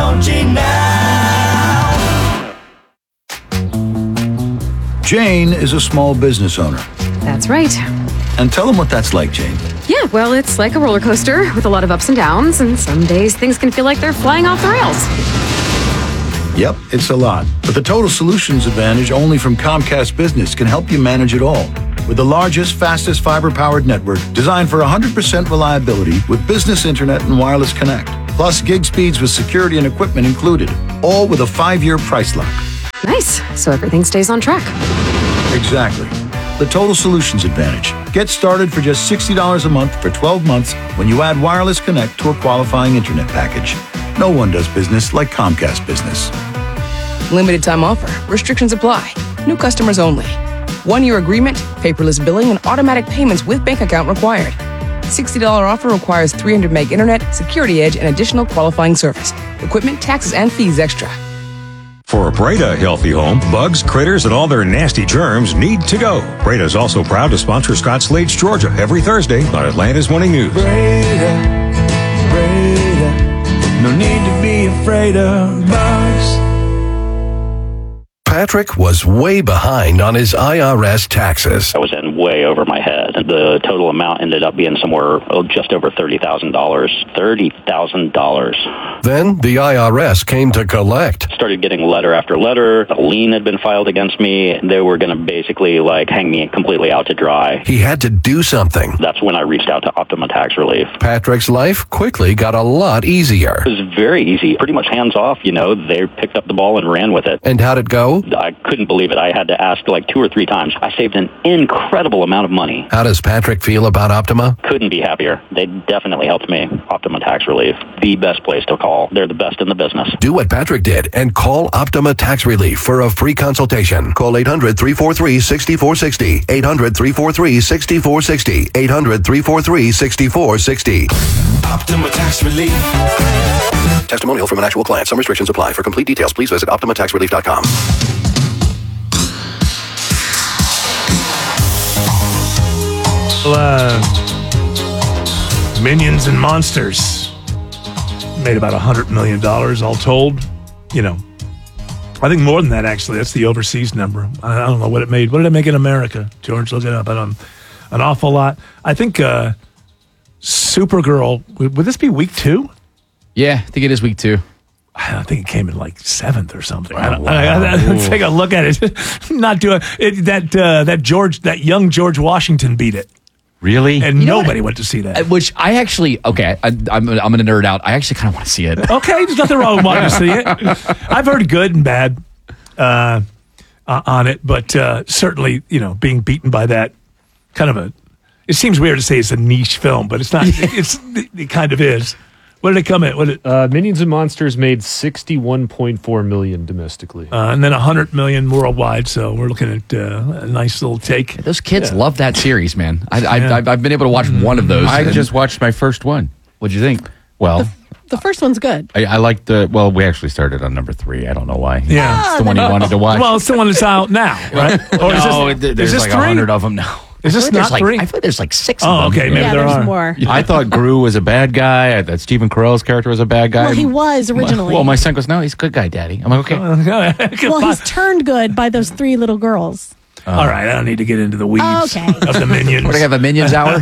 launching now. Jane is a small business owner. That's right. And tell them what that's like, Jane. Yeah, well, it's like a roller coaster with a lot of ups and downs, and some days things can feel like they're flying off the rails. Yep, it's a lot. But the Total Solutions Advantage only from Comcast Business can help you manage it all. With the largest, fastest fiber-powered network designed for one hundred percent reliability with business internet and wireless connect. Plus gig speeds with security and equipment included. All with a five-year price lock. Nice. So everything stays on track. Exactly. The Total Solutions Advantage. Get started for just sixty dollars a month for twelve months when you add wireless connect to a qualifying internet package. No one does business like Comcast Business. Limited time offer. Restrictions apply. New customers only. One-year agreement, paperless billing, and automatic payments with bank account required. sixty dollars offer requires three hundred meg internet, security edge, and additional qualifying service. Equipment, taxes, and fees extra. For a Breda healthy home, bugs, critters, and all their nasty germs need to go. Breda is also proud to sponsor Scott Slade's Georgia every Thursday on Atlanta's Morning News. Breda, Breda, no need to be afraid of bugs. Patrick was way behind on his I R S taxes. I was in way over my head. The total amount ended up being somewhere oh, just over thirty thousand dollars. thirty thousand dollars. Then the I R S came to collect. Started getting letter after letter. A lien had been filed against me. They were going to basically like hang me completely out to dry. He had to do something. That's when I reached out to Optima Tax Relief. Patrick's life quickly got a lot easier. It was very easy. Pretty much hands off, you know. They picked up the ball and ran with it. And how'd it go? I couldn't believe it. I had to ask like two or three times. I saved an incredible amount of money. How does Patrick feel about Optima? Couldn't be happier. They definitely helped me. Optima Tax Relief, the best place to call. They're the best in the business. Do what Patrick did and call Optima Tax Relief for a free consultation. Call eight hundred, three four three, six four six zero. eight hundred, three four three, six four six zero. eight hundred, three four three, six four six zero. Optima Tax Relief. Testimonial from an actual client. Some restrictions apply. For complete details, please visit optima tax relief dot com. Uh, Minions and Monsters made about one hundred million dollars all told. You know, I think more than that, actually. That's the overseas number. I don't know what it made. What did it make in America? George, look it up. I don't An awful lot. I think uh, Supergirl, would, would this be week two? Yeah, I think it is week two. I think it came in like seventh or something. Wow, I don't, wow. I, I, I, take a look at it. Not doing it. That uh, that George, that young George Washington beat it. Really? And You know nobody what? went to see that. Uh, Which I actually, okay, I, I'm, I'm going to nerd out. I actually kind of want to see it. Okay, there's nothing wrong with wanting to see it. I've heard good and bad uh, uh, on it, but uh, certainly, you know, being beaten by that kind of a. It seems weird to say it's a niche film, but it's not. it, it's it, it kind of is. What did it come in? What did, uh, Minions and Monsters made sixty-one point four million domestically, uh, and then one hundred million worldwide. So we're looking at uh, a nice little take. Those kids Yeah. love that series, man. I, I, Yeah. I've, I've been able to watch one of those. I and- just watched my first one. What'd you think? Well, The first one's good. I, I like the. Well, we actually started on number three. I don't know why. Yeah. it's the one you wanted to watch. Well, it's the one that's out now, right? Or is no, this, it- there's is this like three? a hundred of them now. Is this I feel like not there's like- three? I feel like there's like six Oh, of them. okay, maybe Yeah, there there's are. more. I thought Gru was a bad guy. I, that Stephen Carell's character was a bad guy. Well, he was originally. Well, my son goes, "No, he's a good guy, Daddy." I'm like, "Okay." Well, he's turned good by those three little girls. All right, I don't need to get into the weeds Okay. of the Minions. What do I have, a Minions hour?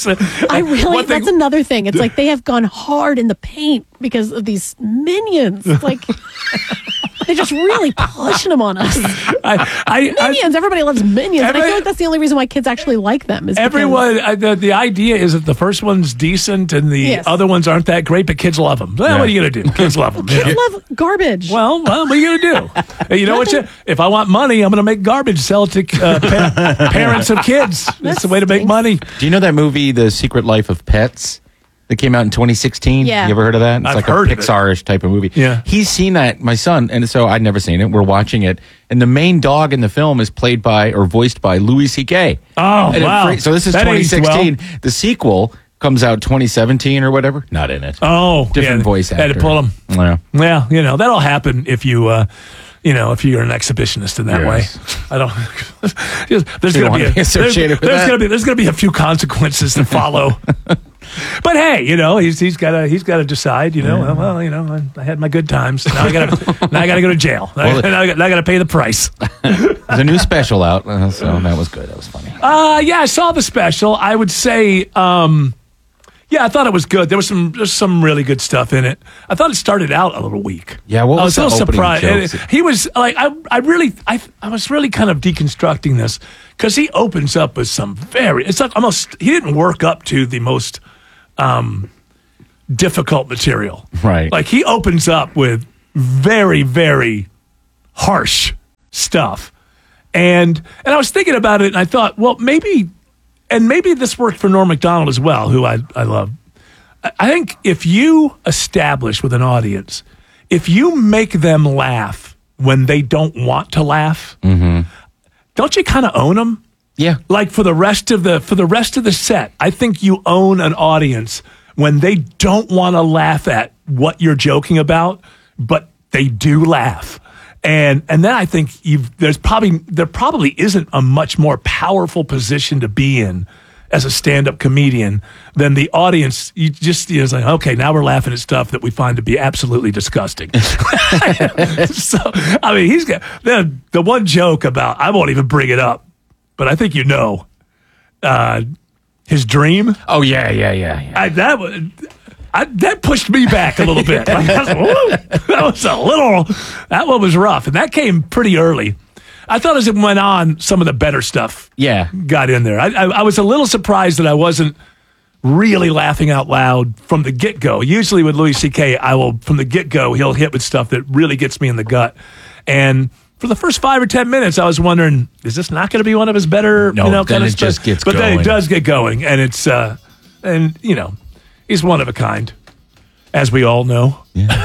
I really, that's another thing. It's like they have gone hard in the paint because of these minions. It's like they're just really pushing them on us. I, I, Minions, everybody loves minions. And I Every- feel like that's the only reason why kids actually like them. Is because- Everyone, uh, the, the idea is that the first one's decent and the Yes. other ones aren't that great, but kids love them. Well, Yeah. what are you going to do? Kids love them. Kids love garbage. Well, well, what are you going to do? Hey, you know what? You, if I want money, I'm going to make garbage, sell it to uh, pa- parents of kids. That's the way to make money. Do you know that movie, The Secret Life of Pets, that came out in twenty sixteen? Yeah. You ever heard of that? It's I've like heard a of it. Pixar-ish type of movie. Yeah. He's seen that, my son, and so I'd never seen it. We're watching it, and the main dog in the film is played by or voiced by Louis C K. Oh, And it wow. fre- so this is That twenty aged sixteen. well. The sequel comes out twenty seventeen or whatever. Not in it. Oh, Different yeah, voice actor. Had to pull them. Yeah. Well, you know, that'll happen if you, uh, you know, if you're an exhibitionist in that Yes. way. I don't. Just, there's You going don't to be, wanna a, be associated there's, with there's that. going to be there's going to be a few consequences to follow. But hey, you know, he's he's got to he's got to decide. You know, Yeah. well, you know, I, I had my good times. Now I got to now I got to go to jail. Well, now I got to pay the price. There's a new special out, uh, so that was good. That was funny. Uh yeah, I saw the special. I would say, um, yeah, I thought it was good. There was some there's some really good stuff in it. I thought it started out a little weak. Yeah, what I was was a little the opening surprised. jokes? He was like, I I really I I was really kind of deconstructing this because he opens up with some very. It's like almost he didn't work up to the most. Um, difficult material. Right. Like he opens up with very, very harsh stuff. And and I was thinking about it and I thought, well, maybe and maybe this worked for Norm Macdonald as well, who I, I love. I, I think if you establish with an audience, if you make them laugh when they don't want to laugh, Mm-hmm. don't you kind of own them? Yeah. Like for the rest of the for the rest of the set, I think you own an audience when they don't want to laugh at what you're joking about, but they do laugh. And and then I think you've there's probably there probably isn't a much more powerful position to be in as a stand-up comedian than the audience. You just you know, it's like, okay, now we're laughing at stuff that we find to be absolutely disgusting. So I mean, he's got the the one joke about I won't even bring it up, but I think you know. Uh, his dream. Oh yeah, yeah, yeah. yeah. I, that was I, that pushed me back a little bit. Like, I was, "Whoa." That was a little. That one was rough, and that came pretty early. I thought as it went on, some of the better stuff, yeah, got in there. I, I, I was a little surprised that I wasn't really laughing out loud from the get go. Usually with Louis C K, I will from the get go he'll hit with stuff that really gets me in the gut, and. For the first five or ten minutes, I was wondering, is this not going to be one of his better, No, you know, then kind of it stuff? just gets but then going. it does get going, and it's, uh, and you know, he's one of a kind, as we all know.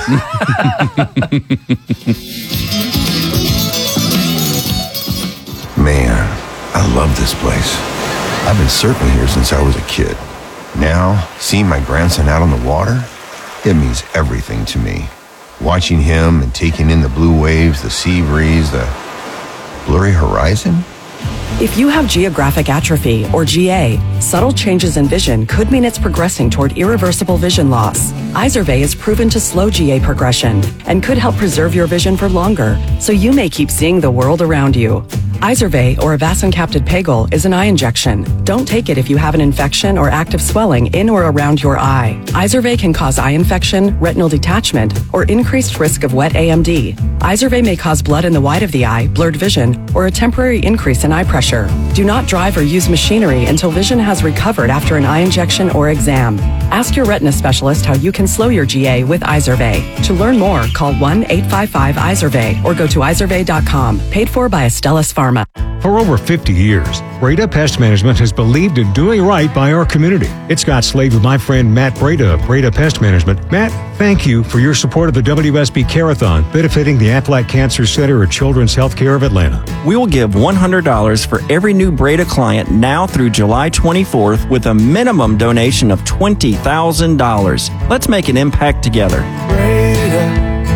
Man, I love this place. I've been surfing here since I was a kid. Now, seeing my grandson out on the water, it means everything to me. Watching him and taking in the blue waves, the sea breeze, the blurry horizon. If you have geographic atrophy, or G A, subtle changes in vision could mean it's progressing toward irreversible vision loss. Izervay is proven to slow G A progression and could help preserve your vision for longer, so you may keep seeing the world around you. Izervay, or avacincaptad pegol, is an eye injection. Don't take it if you have an infection or active swelling in or around your eye. Izervay can cause eye infection, retinal detachment, or increased risk of wet A M D. Izervay may cause blood in the white of the eye, blurred vision, or a temporary increase in eye pressure. Do not drive or use machinery until vision has recovered after an eye injection or exam. Ask your retina specialist how you can slow your G A with Izervay. To learn more, call one eight five five Izervay or go to izervay dot com. Paid for by Astellas Pharma. For over fifty years, Breda Pest Management has believed in doing right by our community. It's Scott Slade with my friend Matt Breda of Breda Pest Management. Matt, thank you for your support of the W S B Care-a-thon, benefiting the Aflac Cancer Center at Children's Healthcare of Atlanta. We will give one hundred dollars for every new Breda client now through July twenty-fourth with a minimum donation of twenty thousand dollars. Let's make an impact together. Breda,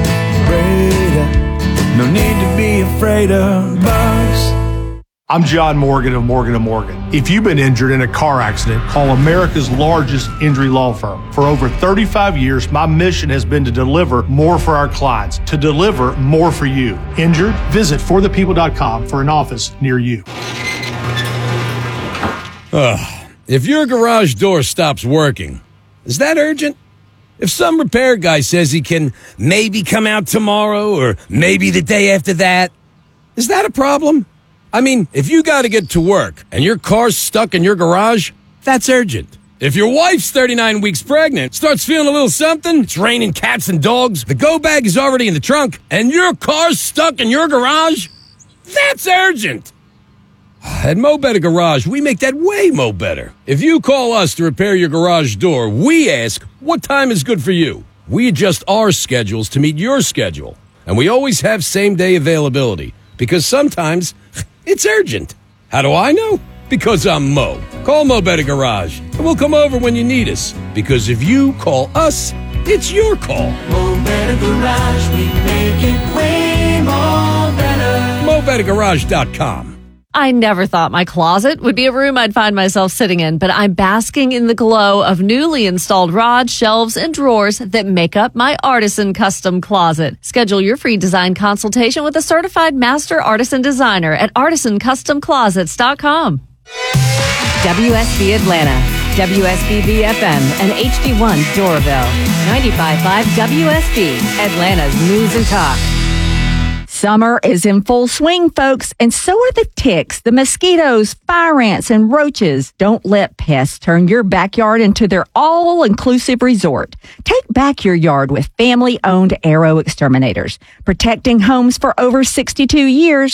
Breda, no need to be afraid of bugs. I'm John Morgan of Morgan and Morgan. If you've been injured in a car accident, call America's largest injury law firm. For over thirty-five years, my mission has been to deliver more for our clients, to deliver more for you. Injured? Visit for the people dot com for an office near you. Ugh. If your garage door stops working, is that urgent? If some repair guy says he can maybe come out tomorrow or maybe the day after that, is that a problem? I mean, if you got to get to work and your car's stuck in your garage, that's urgent. If your wife's thirty-nine weeks pregnant, starts feeling a little something, it's raining cats and dogs, the go bag is already in the trunk, and your car's stuck in your garage, that's urgent. At Mo Better Garage, we make that way mo better. If you call us to repair your garage door, we ask, what time is good for you? We adjust our schedules to meet your schedule. And we always have same-day availability, because sometimes it's urgent. How do I know? Because I'm Mo. Call Mo Better Garage, and we'll come over when you need us. Because if you call us, it's your call. Mo Better Garage, we make it way more better. Mo Better Garage dot com. I never thought my closet would be a room I'd find myself sitting in, but I'm basking in the glow of newly installed rods, shelves, and drawers that make up my Artisan Custom Closet. Schedule your free design consultation with a certified master artisan designer at artisan custom closets dot com. W S B Atlanta, W S B B F M, and H D one Doraville. ninety-five point five W S B, Atlanta's News and Talk. Summer is in full swing, folks, and so are the ticks, the mosquitoes, fire ants, and roaches. Don't let pests turn your backyard into their all-inclusive resort. Take back your yard with family-owned Arrow Exterminators, protecting homes for over sixty-two years.